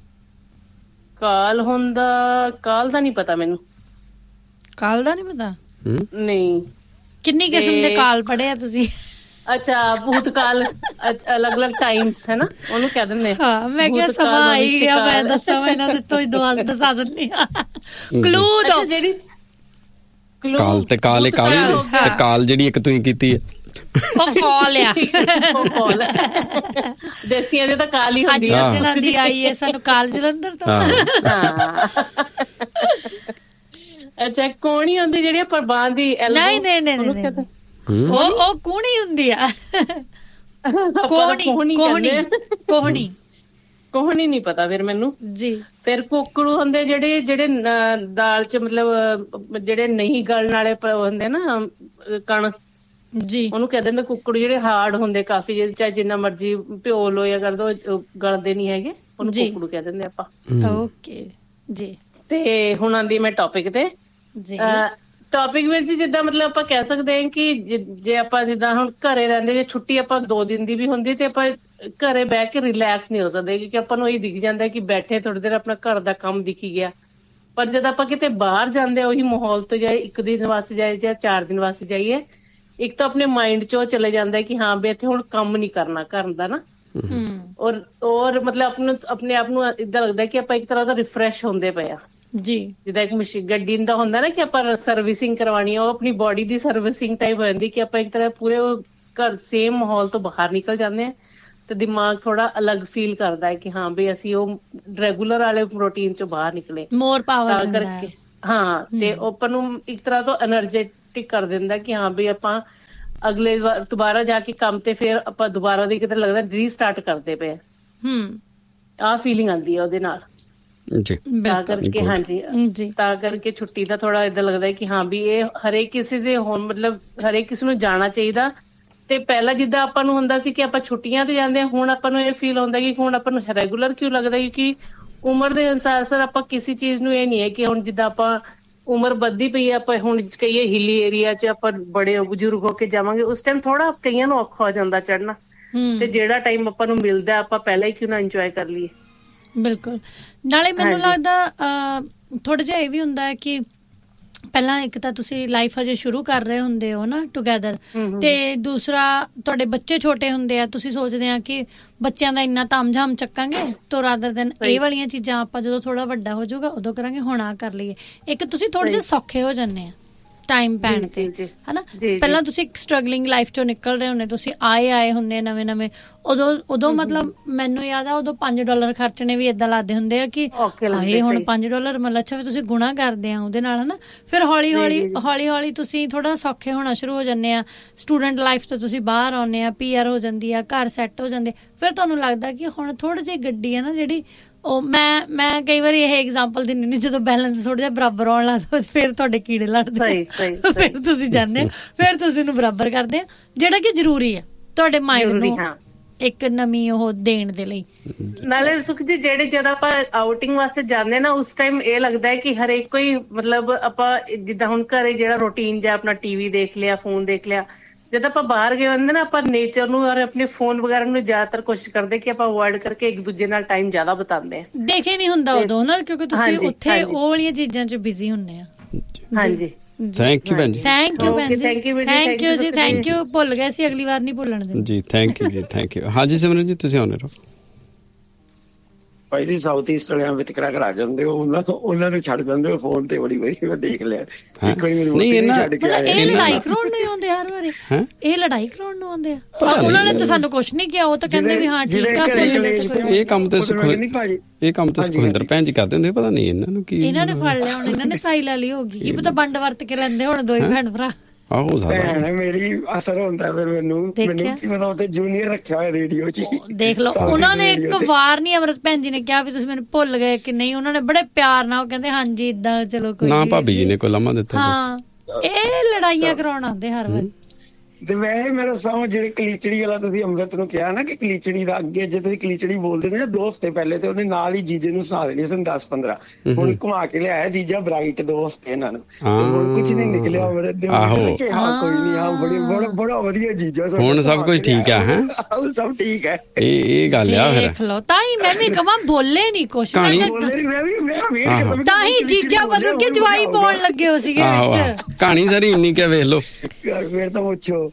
ਕਾਲ ਹੁੰਦਾ, ਕਾਲ ਦਾ ਨੀ ਪਤਾ ਮੈਨੂੰ। ਕਾਲ ਦਾ ਨੀ ਪਤਾ? ਨਹੀਂ। ਕਿੰਨੀ ਕਿਸਮ ਦੇ ਕਾਲ ਪੜ੍ਹੇ ਆ ਤੁਸੀਂ? ਅੱਛਾ, ਭੂਤਕਾਲ, ਅਲੱਗ ਅਲੱਗ ਟਾਈਮਸ ਹੈ ਨਾ, ਉਹਨੂੰ ਕਹਿ ਦਿੰਦੇ। ਹਾਂ, ਮੈਂ ਕਿਹਾ ਸਮਾਂ ਆਈ ਗਿਆ, ਮੈਂ ਦੱਸਾਂ ਮੈਂ ਇਹਨਾਂ ਦੇ ਤੋਂ ਹੀ ਦੁਆਰਾ ਦੱਸਾ ਦਿੰਦੀ ਹਾਂ। ਕਲੂ ਦੋ ਜਿਹੜੀ ਕਾਲ ਤੇ ਕਾਲ ਕਾਲ ਤੇ ਕਾਲ ਜਿਹੜੀ ਇੱਕ ਤੁਸੀਂ ਕੀਤੀ ਹੈ ਉਹ ਕਾਲ ਆ। ਦੇਸੀਆਂ ਦੇ ਤਾਂ ਕਾਲ ਹੀ ਹੁੰਦੀ ਆ। ਜਿਹਨਾਂ ਦੀ ਆਈ ਹੈ ਸਾਨੂੰ ਕਾਲ ਜਲੰਧਰ ਤੋਂ। ਅੱਛਾ, ਕੋਣੀ ਹੁੰਦੀ ਜਿਹੜੀ ਪ੍ਰਬਾਨ ਦੀ? ਨਹੀਂ ਨਹੀਂ ਨਹੀਂ, ਉਹ ਉਹ ਕੂਣੀ ਹੁੰਦੀ ਆ। ਕੋਹਣੀ ਕੋਹਣੀ ਕੋਹਣੀ ਕੋਹਣੀ ਨੀ ਪਤਾ ਫਿਰ ਮੈਨੂੰ ਜੀ। ਫਿਰ ਕੁੱਕੜੂ ਹੁੰਦੇ ਜਿਹੜੇ ਜਿਹੜੇ ਦਾਲ ਚ ਮਤਲਬ ਜਿਹੜੇ ਨਹੀਂ ਗਲਣ ਵਾਲੇ ਹੁੰਦੇ ਨਾ ਕਣ ਜੀ, ਉਹਨੂੰ ਕਹਿ ਦਿੰਦੇ ਕੁੱਕੜੂ। ਜਿਹੜੇ ਹਾਰਡ ਹੁੰਦੇ ਕਾਫੀ, ਚਾਹੇ ਜਿੰਨਾ ਮਰਜੀ ਭਿਓ ਲੋ ਜਾਂ ਕਰ ਦੋ, ਗਲਦੇ ਨੀ ਹੈਗੇ, ਉਹਨੂੰ ਕੁੱਕੜੂ ਕਹਿ ਦਿੰਦੇ ਆਪਾਂ। ਓਕੇ ਜੀ। ਤੇ ਹੁਣ ਆਉਂਦੀ ਮੈਂ ਟੌਪਿਕ ਤੇ ਜੀ। ਟੌਪਿਕ ਵਿੱਚ ਜਿੱਦਾਂ ਮਤਲਬ ਆਪਾਂ ਕਹਿ ਸਕਦੇ ਹਾਂ ਕਿ ਜੇ ਆਪਾਂ ਜਿੱਦਾਂ ਹੁਣ ਘਰੇ ਰਹਿੰਦੇ, ਜੇ ਛੁੱਟੀ ਆਪਾਂ ਦੋ ਦਿਨ ਦੀ ਵੀ ਹੁੰਦੀ ਤੇ ਆਪਾਂ ਘਰੇ ਬਹਿ ਕੇ ਰਿਲੈਕਸ ਨਹੀਂ ਹੋ ਸਕਦੇ, ਕਿਉਂਕਿ ਆਪਾਂ ਨੂੰ ਇਹ ਦਿਖ ਜਾਂਦਾ ਕਿ ਬੈਠੇ ਥੋੜੀ ਦੇਰ ਆਪਣਾ ਘਰ ਦਾ ਕੰਮ ਦਿਖੀ ਗਿਆ। ਪਰ ਜਦ ਆਪਾਂ ਕਿਤੇ ਬਾਹਰ ਜਾਂਦੇ ਉਹੀ ਮਾਹੌਲ ਤੋਂ, ਜਾਏ ਇੱਕ ਦਿਨ ਵਾਸਤੇ ਜਾਏ ਜਾਂ ਚਾਰ ਦਿਨ ਵਾਸਤੇ ਜਾਈਏ, ਇੱਕ ਤਾਂ ਆਪਣੇ ਮਾਇੰਡ ਚੋਂ ਚਲੇ ਜਾਂਦਾ ਕਿ ਹਾਂ ਵੀ ਇੱਥੇ ਹੁਣ ਕੰਮ ਨੀ ਕਰਨਾ ਘਰ ਦਾ ਨਾ, ਔਰ ਔਰ ਮਤਲਬ ਆਪਣੇ ਆਪਣੇ ਆਪ ਨੂੰ ਏਦਾਂ ਲੱਗਦਾ ਕਿ ਆਪਾਂ ਇੱਕ ਤਰ੍ਹਾਂ ਦਾ ਰਿਫਰੈਸ਼ ਹੁੰਦੇ ਪਏ ਆ ਜੀ। ਜਿੱਦਾਂ ਇੱਕ ਮਸ਼ੀਨ ਗੱਡੀ ਦਾ ਹੁੰਦਾ ਨਾ ਕਿ ਆਪਾਂ ਸਰਵਿਸਿੰਗ ਕਰਵਾਉਣੀ ਆ, ਉਹ ਆਪਣੀ ਬੋਡੀ ਦੀ ਸਰਵਿਸਿੰਗ ਟਾਈਪ ਹੋ ਜਾਂਦੀ ਕਿ ਆਪਾਂ ਇੱਕ ਤਰ੍ਹਾਂ ਪੂਰੇ ਘਰ ਸੇਮ ਮਾਹੌਲ ਤੋਂ ਬਾਹਰ ਨਿਕਲ ਜਾਂਦੇ ਆ, ਤੇ ਦਿਮਾਗ ਥੋੜਾ ਅਲੱਗ ਫੀਲ ਕਰਦਾ ਹੈ ਕਿ ਹਾਂ ਵੀ ਅਸੀਂ ਉਹ ਰੈਗੂਲਰ ਵਾਲੇ ਰੂਟੀਨ ਚੋਂ ਬਾਹਰ ਨਿਕਲੇ। ਮੋਰ ਪਾਵਰ ਕਰਕੇ ਹਾਂ, ਤੇ ਆਪਾਂ ਨੂੰ ਇੱਕ ਤਰ੍ਹਾਂ ਤੋਂ ਐਨਰਜੈਟਿਕ ਕਰ ਦਿੰਦਾ ਕਿ ਹਾਂ ਵੀ ਆਪਾਂ ਅਗਲੇ ਵਾਰ ਦੁਬਾਰਾ ਜਾ ਕੇ ਕੰਮ ਤੇ ਫਿਰ ਆਪਾਂ ਦੁਬਾਰਾ ਦੀ ਕਿਤੇ ਲੱਗਦਾ ਰੀਸਟਾਰਟ ਕਰਦੇ ਪਏ। ਹਮ ਆਹ ਫੀਲਿੰਗ ਆਉਂਦੀ ਹੈ ਉਹਦੇ ਨਾਲ ਜੀ। ਤਾਂ ਕਰਕੇ ਹਾਂਜੀ, ਤਾਂ ਕਰਕੇ ਛੁੱਟੀ ਦਾ ਥੋੜਾ ਏਦਾਂ ਲੱਗਦਾ ਕਿ ਹਾਂ ਵੀ ਇਹ ਹਰੇਕ ਕਿਸੇ ਦੇ ਹੁਣ ਮਤਲਬ ਹਰੇਕ ਕਿਸੇ ਨੂੰ ਜਾਣਾ ਚਾਹੀਦਾ। ਤੇ ਪਹਿਲਾਂ ਜਿੱਦਾਂ ਆਪਾਂ ਨੂੰ ਹੁੰਦਾ ਸੀ ਕਿ ਆਪਾਂ ਛੁੱਟੀਆਂ ਤੇ ਜਾਂਦੇ ਹਾਂ, ਹੁਣ ਆਪਾਂ ਨੂੰ ਇਹ ਫੀਲ ਹੁੰਦਾ ਕਿ ਹੁਣ ਆਪਾਂ ਨੂੰ ਰੈਗੂਲਰ ਕਿਉਂ ਲੱਗਦਾ, ਕਿਉਂਕਿ ਉਮਰ ਦੇ ਅਨੁਸਾਰ ਸਰ ਆਪਾਂ ਕਿਸੇ ਚੀਜ਼ ਨੂੰ ਇਹ ਨਹੀਂ ਹੈ ਕਿ ਹੁਣ ਜਿੱਦਾਂ ਆਪਾਂ ਉਮਰ ਵੱਧਦੀ ਪਈ ਹੈ, ਆਪਾਂ ਹੁਣ ਕਹੀਏ ਹਿੱਲੀ ਏਰੀਆ ਚ ਆਪਾਂ ਬੜੇ ਬਜ਼ੁਰਗ ਹੋ ਕੇ ਜਾਵਾਂਗੇ, ਉਸ ਟਾਈਮ ਥੋੜਾ ਕਈਆਂ ਨੂੰ ਔਖਾ ਹੋ ਜਾਂਦਾ ਚੜ੍ਹਨਾ, ਤੇ ਜਿਹੜਾ ਟਾਈਮ ਆਪਾਂ ਨੂੰ ਮਿਲਦਾ ਆਪਾਂ ਪਹਿਲਾਂ ਹੀ ਕਿਉਂ ਨਾ ਇੰਜੋਏ ਕਰ ਲਈਏ। ਬਿਲਕੁਲ। ਨਾਲੇ ਮੈਨੂੰ ਲੱਗਦਾ ਥੋੜਾ ਜਿਹਾ ਇਹ ਵੀ ਹੁੰਦਾ ਹੈ ਕਿ ਪਹਿਲਾਂ ਇੱਕ ਤਾਂ ਤੁਸੀਂ ਲਾਈਫ ਹਜੇ ਸ਼ੁਰੂ ਕਰ ਰਹੇ ਹੁੰਦੇ ਹੋ ਨਾ ਟੂਗੈਦਰ, ਤੇ ਦੂਸਰਾ ਤੁਹਾਡੇ ਬੱਚੇ ਛੋਟੇ ਹੁੰਦੇ ਆ, ਤੁਸੀਂ ਸੋਚਦੇ ਆ ਕਿ ਬੱਚਿਆਂ ਦਾ ਇੰਨਾ ਤਾਮਝਾਮ ਚੱਕਾਂਗੇ ਤਾਂ ਰਾਦਰ ਦਿਨ ਇਹ ਵਾਲੀਆਂ ਚੀਜ਼ਾਂ ਆਪਾਂ ਜਦੋਂ ਥੋੜਾ ਵੱਡਾ ਹੋ ਜਾਊਗਾ ਉਦੋਂ ਕਰਾਂਗੇ, ਹੁਣ ਆ ਕਰ ਲਈਏ। ਇੱਕ ਤੁਸੀਂ ਥੋੜੇ ਜਿਹੇ ਸੌਖੇ ਹੋ ਜਾਂਦੇ ਆ ਟਾਈਮ ਪੈਣ ਤੇ, ਹਨਾ। ਪਹਿਲਾਂ ਤੁਸੀਂ ਸਟਰਗਲਿੰਗ ਲਾਈਫ ਚੋਂ ਨਿਕਲ ਰਹੇ ਹੁੰਦੇ, ਤੁਸੀਂ ਆਏ ਆਏ ਹੁੰਦੇ ਨਵੇਂ ਨਵੇਂ, ਉਦੋਂ ਉਦੋਂ ਮਤਲਬ ਮੈਨੂੰ ਯਾਦ ਆ ਉਦੋਂ ਪੰਜ ਡਾਲਰ ਖਰਚਣੇ ਵੀ ਏਦਾਂ ਲੱਗਦੇ ਹੁੰਦੇ ਆ ਕਿ ਹਾਏ ਹੁਣ ਪੰਜ ਡਾਲਰ ਮਤਲਬ ਅੱਛਾ ਵੀ ਤੁਸੀਂ ਗੁਣਾ ਕਰਦੇ ਆ ਉਹਦੇ ਨਾਲ, ਹਨਾ। ਫਿਰ ਹੌਲੀ ਹੌਲੀ ਹੌਲੀ ਹੌਲੀ ਤੁਸੀਂ ਥੋੜਾ ਸੌਖੇ ਹੋਣਾ ਸ਼ੁਰੂ ਹੋ ਜਾਂਦੇ ਆ। ਸਟੂਡੈਂਟ ਲਾਈਫ ਤੋਂ ਤੁਸੀਂ ਬਾਹਰ ਆਉਂਦੇ ਆ, ਪੀ ਆਰ ਹੋ ਜਾਂਦੀ ਆ, ਘਰ ਸੈੱਟ ਹੋ ਜਾਂਦੇ, ਫਿਰ ਤੁਹਾਨੂੰ ਲੱਗਦਾ ਕਿ ਹੁਣ ਥੋੜੀ ਜਿਹੀ ਗੱਡੀ ਆ ਨਾ ਜਿਹੜੀ ਉਹ ਮੈਂ ਮੈਂ ਕਈ ਵਾਰੀ ਇਹ ਐਗਜ਼ਾਮਪਲ ਦਿੰਦੀ ਨਹੀਂ, ਜਦੋਂ ਬੈਲੈਂਸ ਥੋੜਾ ਜਿਹਾ ਬਰਾਬਰ ਆਉਣ ਲੱਗਦਾ ਫਿਰ ਤੁਹਾਡੇ ਕੀੜੇ ਲੜਦੇ, ਫਿਰ ਤੁਸੀਂ ਜਾਂਦੇ ਫਿਰ ਤੁਸੀਂ ਉਹਨੂੰ ਬਰਾਬਰ ਕਰਦੇ ਆ, ਜਿਹੜਾ ਕਿ ਜ਼ਰੂਰੀ ਆ ਤੁਹਾਡੇ ਮਾਇੰਡ ਨੂੰ ਇੱਕ ਨਵੀਂ ਉਹ ਦੇਣ ਦੇ ਲਈ। ਨਾਲੇ ਸੁਖ ਜੀ ਜਿਹੜੇ ਜਦੋਂ ਆਪਾਂ ਆਊਟਿੰਗ ਵਾਸਤੇ ਜਾਂਦੇ ਨਾ ਉਸ ਟਾਈਮ ਇਹ ਲੱਗਦਾ ਹੈ ਕਿ ਹਰੇਕ ਕੋਈ ਮਤਲਬ ਆਪਾਂ ਜਿੱਦਾਂ ਹੁਣ ਘਰੇ ਜਿਹੜਾ ਰੂਟੀਨ ਜਾਂ ਆਪਣਾ ਟੀਵੀ ਦੇਖ ਲਿਆ, ਫੋਨ ਦੇਖ ਲਿਆ, ਜਦ ਆਪਾਂ ਬਾਹਰ ਗਏ ਹੁੰਦੇ ਨਾ, ਆਪਾਂ ਨੇਚਰ ਨੂੰ ਔਰ ਆਪਣੇ ਫੋਨ ਵਗੈਰਾ ਨੂੰ ਜ਼ਿਆਦਾਤਰ ਕੋਸ਼ਿਸ਼ ਕਰਦੇ ਕਿ ਆਪਾਂ ਅਵੋਇਡ ਕਰਕੇ ਇੱਕ ਦੂਜੇ ਨਾਲ ਟਾਈਮ ਜ਼ਿਆਦਾ ਬਿਤਾਉਂਦੇ ਆ। ਦੇਖੇ ਨਹੀਂ ਹੁੰਦਾ ਉਦੋਂ ਨਾ, ਕਿਉਂਕਿ ਤੁਸੀਂ ਉੱਥੇ ਉਹ ਵਾਲੀਆਂ ਚੀਜ਼ਾਂ 'ਚ ਬਿਜ਼ੀ ਹੁੰਦੇ ਆ। ਹਾਂਜੀ, ਥੈਂਕ ਯੂ ਭੈਣ ਜੀ। ਥੈਂਕ ਯੂ ਭੈਣ ਜੀ, ਥੈਂਕ ਯੂ ਜੀ, ਥੈਂਕ ਯੂ। ਭੁੱਲ ਗਏ ਸੀ, ਅਗਲੀ ਵਾਰ ਨਹੀਂ ਭੁੱਲਣ ਦੇ ਜੀ। ਥੈਂਕ ਯੂ ਜੀ, ਥੈਂਕ ਯੂ। ਹਾਂਜੀ ਸਿਮਰਨ ਜੀ, ਤੁਸੀਂ ਆਉਣੇ ਰਹੋ। ਭਾਈ ਜੀ ਸਾਊਥ ਈਸਟ ਵਾਲਿਆਂ ਵਿਤਕਰਾ ਕਰਾ ਜਾਂਦੇ ਹੋ, ਉਹਨਾਂ ਤੋਂ ਉਹਨਾਂ ਨੂੰ ਛੱਡ ਦਿੰਦੇ ਹੋ ਫੋਨ ਤੇ। ਬੜੀ ਵਾਰੀ ਮੈਂ ਦੇਖ ਲਿਆ। ਇੱਕ ਵਾਰੀ ਮੈਨੂੰ ਨਹੀਂ ਛੱਡ ਕੇ ਆਏ, ਇਹ ਲੜਾਈ ਕਰਾਉਣ ਨੂੰ ਆਉਂਦੇ ਹਰ ਵਾਰੀ, ਇਹ ਲੜਾਈ ਕਰਾਉਣ ਨੂੰ ਆਉਂਦੇ ਆ। ਉਹਨਾਂ ਨੇ ਤਾਂ ਸਾਨੂੰ ਕੁਛ ਨਹੀਂ ਕਿਹਾ, ਉਹ ਤਾਂ ਕਹਿੰਦੇ ਵੀ ਹਾਂ ਠੀਕ ਆ। ਇਹ ਕੰਮ ਤੇ ਇਹ ਕੰਮ ਤਾਂ ਸੁਖਵਿੰਦਰ ਭੈਣ ਜੀ ਕਰਦੇ ਹੁੰਦੇ, ਪਤਾ ਨਹੀਂ ਇਹਨਾਂ ਨੂੰ ਕੀ, ਇਹਨਾਂ ਨੇ ਫੜ ਲਿਆ ਹੁਣ, ਇਹਨਾਂ ਨੇ ਸਾਈ ਲਾ ਲਈ ਹੋਗੀ, ਕੀ ਪਤਾ ਵੰਡ ਵਰਤ ਕੇ ਲੈਂਦੇ ਹੁਣ ਦੋਈ ਭੈਣ ਭਰਾ। ਆਹੋ ਭੈਣ ਮੇਰੀ ਅਸਰ ਹੁੰਦਾ ਫਿਰ ਮੈਨੂੰ, ਮੈਨੂੰ ਕੀ ਪਤਾ ਉੱਥੇ ਜੂਨੀਅਰ ਰੱਖਿਆ ਹੋਇਆ ਰੇਡੀਓ 'ਚ। ਦੇਖ ਲਓ, ਉਹਨਾਂ ਨੇ ਇੱਕ ਵਾਰ ਨੀ ਅਮਰਤ ਭੈਣ ਜੀ ਨੇ ਕਿਹਾ ਵੀ ਤੁਸੀਂ ਮੈਨੂੰ ਭੁੱਲ ਗਏ ਕਿ ਨਹੀਂ, ਉਹਨਾਂ ਨੇ ਬੜੇ ਪਿਆਰ ਨਾਲ ਉਹ ਕਹਿੰਦੇ ਹਾਂਜੀ ਏਦਾਂ ਚਲੋ ਕੋਈ ਨਾ। ਭਾਬੀ ਜੀ ਨੇ ਕੋਈ ਲਾਮਾ ਦਿੱਤਾ? ਹਾਂ, ਇਹ ਲੜਾਈਆਂ ਕਰਾਉਣ ਆਉਂਦੇ ਹਰ ਵਾਰ। ਤੇ ਵੈਸੇ ਮੇਰਾ ਸਮਾਂ ਜਿਹੜੇ ਕਲੀਚੜੀ ਵਾਲਾ ਤੁਸੀਂ ਅੰਮ੍ਰਿਤ ਨੂੰ ਕਿਹਾ ਨਾ ਕਿ ਕਲੀਚੜੀ ਦਾ ਅੱਗੇ ਜੇ ਤੁਸੀਂ ਕਲੀਚੜੀ ਬੋਲਦੇ ਨੇ ਦੋ ਹਫ਼ਤੇ ਪਹਿਲੇ ਤੇ ਉਹਨੇ ਨਾਲ ਹੀ ਜੀਜੇ ਨੂੰ ਸੁਣਾ ਦੇਣੀ ਸਨ ਦਸ ਪੰਦਰਾਂ। ਹੁਣ ਘੁਮਾ ਕੇ ਲਿਆਇਆ ਜੀਜਾ ਬਰਾਈਟ ਦੋ ਹਫ਼ਤੇ ਇਹਨਾਂ ਨੂੰ, ਹੁਣ ਕੁਝ ਨਹੀਂ ਨਿਕਲਿਆ ਅੰਮ੍ਰਿਤ ਦੇ। ਹਾਂ ਕੋਈ ਨੀ, ਹਾਂ ਬੜੀ ਬੜਾ ਬੜਾ ਵਧੀਆ ਜੀਜਾ, ਹੁਣ ਸਭ ਕੁਝ ਠੀਕ ਆ। ਹੈ ਸਭ ਠੀਕ ਹੈ। ਇਹ ਇਹ ਗੱਲ ਆ ਫਿਰ। ਦੇਖ ਲਓ, ਤਾਂ ਹੀ ਮੈਂ ਵੀ ਕਹਾਂ ਬੋਲੇ ਨਹੀਂ ਕੁਛ, ਤਾਂ ਹੀ ਜੀਜਾ ਬਦਲ ਕੇ ਜਵਾਈ ਪਾਉਣ ਲੱਗੇ ਹੋ ਸੀਗੇ ਵਿੱਚ। ਕਹਾਣੀ ਸਾਰੀ ਇੰਨੀ ਕਿ ਵੇਖ ਲਓ ਫਿਰ ਤਾਂ ਪੁੱਛੋ।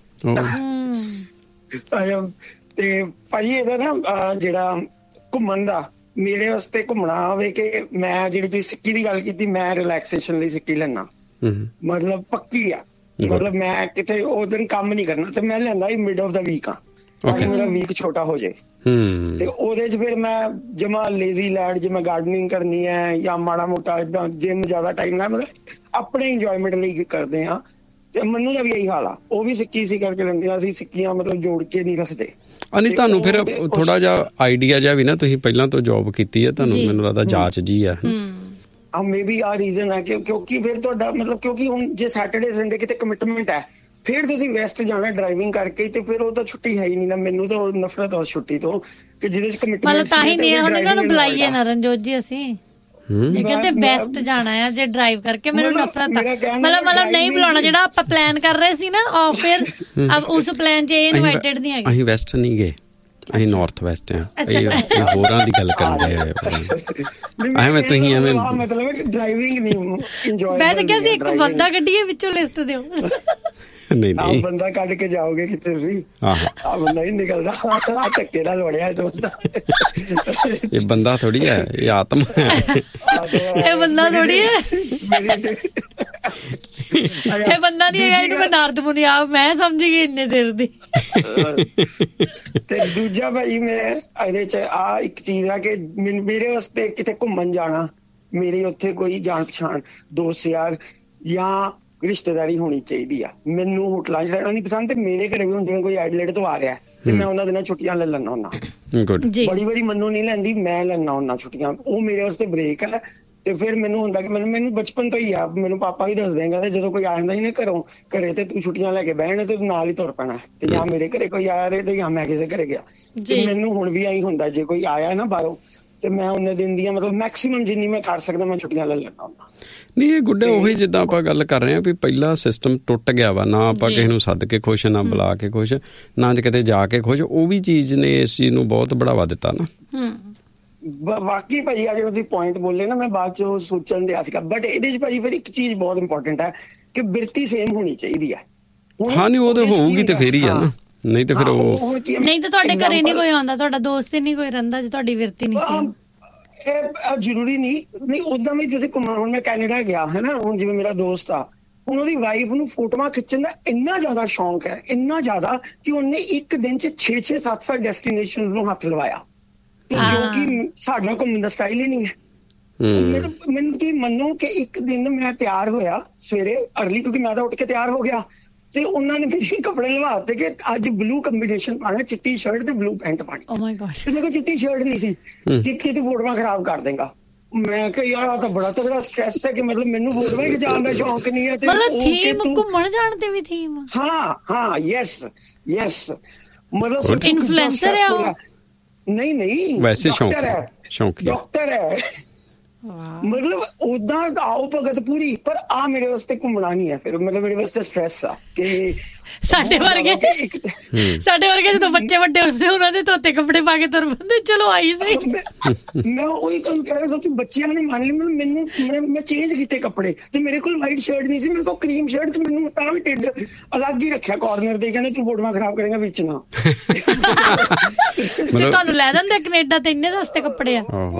ਤੇ ਭਾਜੀ ਇਹਦਾ ਨਾ ਜਿਹੜਾ ਘੁੰਮਣ ਦਾ, ਮੇਰੇ ਵਾਸਤੇ ਘੁੰਮਣਾ ਹੋਵੇ ਕਿ ਮੈਂ ਜਿਹੜੀ ਤੁਸੀਂ ਸਿੱਕੀ ਦੀ ਗੱਲ ਕੀਤੀ, ਮੈਂ ਰਿਲੈਕਸੇਸ਼ਨ ਲਈ ਸਿੱਕੀ ਲੈਣਾ, ਮਤਲਬ ਪੱਕੀ ਆ। ਮਤਲਬ ਮੈਂ ਕਿਤੇ ਉਹ ਦਿਨ ਕੰਮ ਨੀ ਕਰਨਾ ਤੇ ਮੈਂ ਲੈਂਦਾ ਹੀ ਮਿਡ ਆਫ ਦਾ ਵੀਕ ਆ, ਮੇਰਾ ਵੀਕ ਛੋਟਾ ਹੋ ਜਾਏ। ਤੇ ਉਹਦੇ ਚ ਫਿਰ ਮੈਂ ਜਮਾ ਲੇਜ਼ੀ ਲੈਂਡ, ਜੇ ਮੈਂ ਗਾਰਡਨਿੰਗ ਕਰਨੀ ਹੈ ਜਾਂ ਮਾੜਾ ਮੋਟਾ ਏਦਾਂ ਜਿੰਮ ਜ਼ਿਆਦਾ ਟਾਈਮ ਨਾਲ, ਮਤਲਬ ਆਪਣੇ ਇੰਜੋਇਮੈਂਟ ਲਈ ਕਰਦੇ ਆ। ਤੇ ਮੈਨੂੰ ਦਾ ਵੀ ਇਹੀ ਹਾਲ ਆ, ਉਹ ਵੀ ਸਿੱਕੀ ਸੀ ਕਰਕੇ ਲੈਂਦੇ, ਅਸੀਂ ਸਿੱਕੀਆਂ ਮਤਲਬ ਜੋੜ ਕੇ ਨਹੀਂ ਰੱਖਦੇ। ਨਹੀਂ ਤੁਹਾਨੂੰ ਫਿਰ ਥੋੜਾ ਜਿਹਾ ਆਈਡੀਆ ਜਿਹਾ ਵੀ ਨਾ, ਤੁਸੀਂ ਪਹਿਲਾਂ ਤੋਂ ਜੌਬ ਕੀਤੀ ਹੈ, ਤੁਹਾਨੂੰ ਮੈਨੂੰ ਲੱਗਦਾ ਜਾਂਚ ਜੀ ਆ। ਹਾਂ ਮੇ ਬੀ ਆ ਰੀਜ਼ਨ ਹੈ ਕਿ ਕਿਉਂਕਿ ਫਿਰ ਤੁਹਾਡਾ ਮਤਲਬ, ਕਿਉਂਕਿ ਹੁਣ ਜੇ ਸੈਟਰਡੇ ਸੰਡੇ ਕਿਤੇ ਕਮਿਟਮੈਂਟ ਹੈ, ਫਿਰ ਤੁਸੀਂ ਵੈਸਟ ਜਾਣਾ ਡਰਾਈਵਿੰਗ ਕਰਕੇ, ਤੇ ਫਿਰ ਉਹ ਤਾਂ ਛੁੱਟੀ ਹੈ ਹੀ ਨਹੀਂ ਨਾ। ਮੈਨੂੰ ਤਾਂ ਨਫ਼ਰਤ ਉਸ ਛੁੱਟੀ ਤੋਂ ਕਿ ਜਿਹਦੇ ਚ ਕਮਿਟਮੈਂਟ। ਮਤਲਬ ਤਾਂ ਹੀ ਨਹੀਂ ਹੁਣ ਇਹਨਾਂ ਨੂੰ ਬੁਲਾਈਏ ਨਾ ਰਣਜੋਤ ਜੀ ਅਸੀਂ, ਇਹ ਕਹਿੰਦੇ ਬੈਸਟ ਜਾਣਾ ਆ ਜੇ ਡਰਾਈਵ ਕਰਕੇ। ਮੈਨੂੰ ਨਫ਼ਰਤ ਆ, ਮਤਲਬ ਮਤਲਬ ਨਹੀਂ ਬੁਲਾਉਣਾ ਜਿਹੜਾ ਆਪਾਂ ਪਲਾਨ ਕਰ ਰਹੇ ਸੀ ਨਾ, ਔਰ ਫਿਰ ਉਸ ਪਲਾਨ 'ਚ ਇਹ ਇਨਵਾਈਟਡ ਨਹੀਂ ਹੈਗੇ। ਅਸੀਂ ਵੈਸਟ ਨਹੀਂ ਗਏ, ਅਸੀਂ ਨਾਰਥ ਵੈਸਟ ਆ। ਹੋਰਾਂ ਦੀ ਗੱਲ ਕਰਨ ਦੇ ਐਵੇਂ ਤੁਸੀਂ ਐਵੇਂ ਮਤਲਬ ਡਰਾਈਵਿੰਗ ਨਹੀਂ ਇੰਜੋਏ। ਮੈਂ ਤਾਂ ਕਿਹਾ ਸੀ ਇੱਕ ਬੰਦਾ ਕੱਢੀਏ ਵਿੱਚੋਂ, ਲਿਸਟ ਦਿਓ। ਨਹੀਂ ਨਹੀਂ ਬੰਦਾ ਕੱਢ ਕੇ ਜਾਓਗੇ ਕਿਤੇ ਤੁਸੀਂ? ਆਹ ਬੰਦਾ ਹੀ ਨਿਕਲਦਾ, ਧੱਕੇ ਨਾਲ ਲੋੜਿਆ ਬੰਦਾ। ਇਹ ਬੰਦਾ ਥੋੜੀ ਹੈ, ਇਹ ਆਤਮਾ ਹੈ। ਇਹ ਬੰਦਾ ਥੋੜੀ ਹੈ, ਇਹ ਬੰਦਾ ਨਹੀਂ ਹੈਗਾ, ਇਹਨੂੰ ਮੈਂ ਨਾਰਦ ਮੁਨੀ ਆ ਮੈਂ ਸਮਝ ਗਈ ਇੰਨੇ ਦੇਰ ਦੀ। ਤੇ ਦੂਜਾ ਭਾਈ ਮੈਂ ਇਹਦੇ ਚ ਆ ਇੱਕ ਚੀਜ਼ ਆ ਕਿ ਮੇਰੇ ਵਾਸਤੇ ਕਿਤੇ ਘੁੰਮਣ ਜਾਣਾ, ਮੇਰੇ ਉੱਥੇ ਕੋਈ ਜਾਣ ਪਛਾਣ ਦੋਸਤ ਯਾਰ ਜਾਂ ਰਿਸ਼ਤੇਦਾਰੀ ਹੋਣੀ ਚਾਹੀਦੀ ਆ। ਮੈਨੂੰ ਹੋਟਲਾਂ 'ਚ ਰਹਿਣਾ ਨਹੀਂ ਪਸੰਦ, ਤੇ ਮੇਰੇ ਘਰੇ ਵੀ ਹੁਣ ਜਿਵੇਂ ਕੋਈ ਐਡਲੇਟ ਤੋਂ ਆ ਰਿਹਾ ਤੇ ਮੈਂ ਉਹਨਾਂ ਦਿਨਾਂ ਛੁੱਟੀਆਂ ਲੈ ਲੈਣਾ ਹੁੰਦਾ। ਬੜੀ ਵਾਰੀ ਮੈਨੂੰ ਨਹੀਂ ਲੈਂਦੀ, ਮੈਂ ਲੈਣਾ ਹੁੰਦਾ ਛੁੱਟੀਆਂ, ਉਹ ਮੇਰੇ ਵਾਸਤੇ ਬ੍ਰੇਕ ਹੈ। ਤੇ ਫਿਰ ਮੈਨੂੰ ਹੁੰਦਾ ਕਿ ਮੈਨੂੰ ਮੈਨੂੰ ਬਚਪਨ ਤੋਂ ਹੀ ਆ, ਮੈਨੂੰ ਪਾਪਾ ਵੀ ਦੱਸਦੇ ਕਹਿੰਦੇ ਜਦੋਂ ਕੋਈ ਆ ਜਾਂਦਾ ਸੀ ਨਾ ਘਰੋਂ ਘਰੇ ਤੇ ਤੂੰ ਛੁੱਟੀਆਂ ਲੈ ਕੇ ਬਹਿਣ ਤੇ ਨਾਲ ਹੀ ਤੁਰ ਪੈਣਾ, ਤੇ ਜਾਂ ਮੇਰੇ ਘਰੇ ਕੋਈ ਆਇਆ ਰਹੇ ਤੇ ਜਾਂ ਮੈਂ ਕਿਸੇ ਘਰੇ ਗਿਆ। ਤੇ ਮੈਨੂੰ ਹੁਣ ਵੀ ਆਹੀ ਹੁੰਦਾ, ਜੇ ਕੋਈ ਆਇਆ ਨਾ ਬਾਹਰੋਂ ਤੇ ਮੈਂ ਉਹਨੇ ਦਿਨ ਦੀਆਂ ਮਤਲਬ ਮੈਕਸੀਮਮ ਜਿੰਨੀ ਮੈਂ ਕਰ ਸਕਦਾ ਮੈਂ ਛੁੱਟੀਆਂ ਲੈ ਲੈਣਾ ਹੁੰਦਾ। ਨਹੀਂ ਇਹ ਗੁੱਡੇ ਉਹੀ ਜਿੱਦਾਂ ਆਪਾਂ ਗੱਲ ਕਰ ਰਹੇ ਹਾਂ ਵੀ ਪਹਿਲਾ ਸਿਸਟਮ ਟੁੱਟ ਗਿਆ ਵਾ, ਨਾ ਆਪਾਂ ਕਿਸੇ ਨੂੰ ਸੱਦ ਕੇ ਖੁਸ਼, ਨਾ ਬੁਲਾ ਕੇ ਖੁਸ਼, ਨਾ ਕਿਤੇ ਜਾ ਕੇ ਖੁਸ਼। ਉਹ ਵੀ ਚੀਜ਼ ਨੇ ਇਸ ਚੀਜ਼ ਨੂੰ ਬਹੁਤ ਬੜਾਵਾ ਦਿੱਤਾ ਨਾ। ਬਾਕੀ ਭਾਜੀ ਆ ਜਿਹੜਾ ਤੁਸੀਂ ਪੁਆਇੰਟ ਬੋਲੇ ਨਾ, ਮੈਂ ਬਾਅਦ ਚ ਸੋਚਣ ਦਿਆ ਸੀਗਾ, ਬਟ ਇਹਦੇ ਚ ਭਾਜੀ ਫਿਰ ਇੱਕ ਚੀਜ਼ ਬਹੁਤ ਇੰਪੋਰਟੈਂਟ ਹੈ ਕਿ ਬਿਰਤੀ ਸੇਮ ਹੋਣੀ ਚਾਹੀਦੀ ਹੈ। ਹਾਂ ਨਹੀਂ ਉਹ ਤੇ ਹੋਊਗੀ ਤੇ ਫੇਰ ਹੀ ਆ ਨਾ, ਨਹੀਂ ਤੇ ਫਿਰ ਉਹ ਨਹੀਂ ਤਾਂ ਤੁਹਾਡੇ ਘਰੇ ਨਹੀਂ ਕੋਈ ਆਉਂਦਾ, ਤੁਹਾਡਾ ਦੋਸਤ ਹੀ ਨਹੀਂ ਕੋਈ ਰਹਿੰਦਾ ਜੇ ਤੁਹਾਡੀ ਬਿਰਤੀ ਨਹੀਂ ਸੇਮ। ਇਹ ਜ਼ਰੂਰੀ ਨਹੀਂ ਨਹੀਂ ਉਦਾਂ ਵੀ ਤੁਸੀਂ ਘੁੰਮਣ, ਹੁਣ ਮੈਂ ਕੈਨੇਡਾ ਗਿਆ ਹੈ ਨਾ, ਹੁਣ ਜਿਵੇਂ ਮੇਰਾ ਦੋਸਤ ਆ, ਹੁਣ ਉਹਦੀ ਵਾਈਫ ਨੂੰ ਫੋਟੋਆਂ ਖਿੱਚਣ ਦਾ ਇੰਨਾ ਜ਼ਿਆਦਾ ਸ਼ੌਂਕ ਹੈ, ਇੰਨਾ ਜ਼ਿਆਦਾ ਕਿ ਉਹਨੇ ਇੱਕ ਦਿਨ ਚ ਛੇ ਛੇ ਸੱਤ ਸੱਤ ਡੈਸਟੀਨੇਸ਼ਨ ਨੂੰ ਹੱਥ ਲਵਾਇਆ, ਜੋ ਕਿ ਸਾਡਾ ਘੁੰਮਣ ਦਾ ਸਟਾਈਲ ਹੀ ਨਹੀਂ ਹੈ। ਮੈਨੂੰ ਤੁਸੀਂ ਮੰਨੋ ਕਿ ਇੱਕ ਦਿਨ ਮੈਂ ਤਿਆਰ ਹੋਇਆ ਸਵੇਰੇ ਅਰਲੀ, ਕਿਉਂਕਿ ਮੈਂ ਤਾਂ ਉੱਠ ਕੇ ਤਿਆਰ ਹੋ ਗਿਆ, ਤੇ ਉਹਨਾਂ ਨੇ ਮੇਰੇ ਕੱਪੜੇ ਲਵਾਤੇ ਕਿ ਅੱਜ ਬਲੂ ਕੰਬੀਨੇਸ਼ਨ ਪਾਣਾ, ਚਿੱਟੀ ਸ਼ਰਟ ਤੇ ਬਲੂ ਪੈਂਟ ਪਾਣੀ। ਓ ਮਾਈ ਗॉड, ਤੇ ਮੇਰੇ ਕੋਲ ਚਿੱਟੀ ਸ਼ਰਟ ਨਹੀਂ ਸੀ, ਚਿੱਟੀ ਤੇ ਫੋਟੋਆਂ ਖਰਾਬ ਕਰ ਦੇਗਾ। ਮੈਂ ਕਿਹਾ ਯਾਰ ਆ ਤਾਂ ਬੜਾ ਤਗੜਾ ਸਟ੍ਰੈਸ ਹੈ ਕਿ ਮਤਲਬ ਮੈਨੂੰ ਫੋਟੋਆਂ ਖਿਚਾਉਣ ਦਾ ਸ਼ੌਂਕ ਨਹੀਂ ਹੈ। ਮਤਲਬ ਥੀਮ ਘੁੰਮਣ ਜਾਣ ਤੇ ਵੀ ਥੀਮ। ਹਾਂ ਹਾਂ ਯੈਸ ਯੈਸ, ਮਤਲਬ ਇਨਫਲੂਐਂਸਰ ਹੈ ਉਹ? ਨਹੀਂ ਨਹੀਂ, ਵੈਸੇ ਸ਼ੌਂਕ ਹੈ, ਸ਼ੌਂਕ ਡਾਕਟਰ ਹੈ। ਮਤਲਬ ਓਦਾਂ ਆਓ ਭਗਤ ਪੂਰੀ, ਪਰ ਆ ਮੇਰੇ ਵਾਸਤੇ ਘੁੰਮਣਾ ਨਹੀਂ ਹੈ। ਫਿਰ ਮਤਲਬ ਮੇਰੇ ਵਾਸਤੇ ਸਟ੍ਰੈਸ ਆ ਕਿ ਸਾਡੇ ਵਰਗੇ ਸਾਡੇ ਵਰਗੇ ਜਦੋਂ ਬੱਚੇ ਵੱਡੇ ਹੁੰਦੇ ਉਹਨਾਂ ਦੇ ਧੋਤੇ ਕੱਪੜੇ ਪਾ ਕੇ ਤੁਰ ਪੈਂਦੇ, ਚਲੋ ਆਈ ਸਹੀ। ਮੈਂ ਉਹੀ ਤੁਹਾਨੂੰ ਕਹਿ ਰਿਹਾ, ਸੋਚੋ ਬੱਚਿਆਂ ਨੇ ਮੰਨ ਲਈ ਮੈਨੂੰ, ਮੈਂ ਚੇਂਜ ਕੀਤੇ ਕੱਪੜੇ ਤੇ ਮੇਰੇ ਕੋਲ ਵਾਈਟ ਸ਼ਰਟ ਨਹੀਂ ਸੀ, ਮੇਰੇ ਕੋਲ ਕਰੀਮ ਸ਼ਰਟ ਤੇ ਮੈਨੂੰ ਤਾਂ ਵੀ ਢਿੱਡ ਅਲੱਗ ਹੀ ਰੱਖਿਆ ਕਾਰਨਰ ਤੇ, ਕਹਿੰਦੇ ਤੂੰ ਫੋਟੋਆਂ ਖਰਾਬ ਕਰੇਗਾ ਵਿੱਚ ਨਾ। ਤੁਹਾਨੂੰ ਲੈ ਜਾਂਦੇ ਕੈਨੇਡਾ ਤੇ ਇੰਨੇ ਸਸਤੇ ਕੱਪੜੇ ਆ।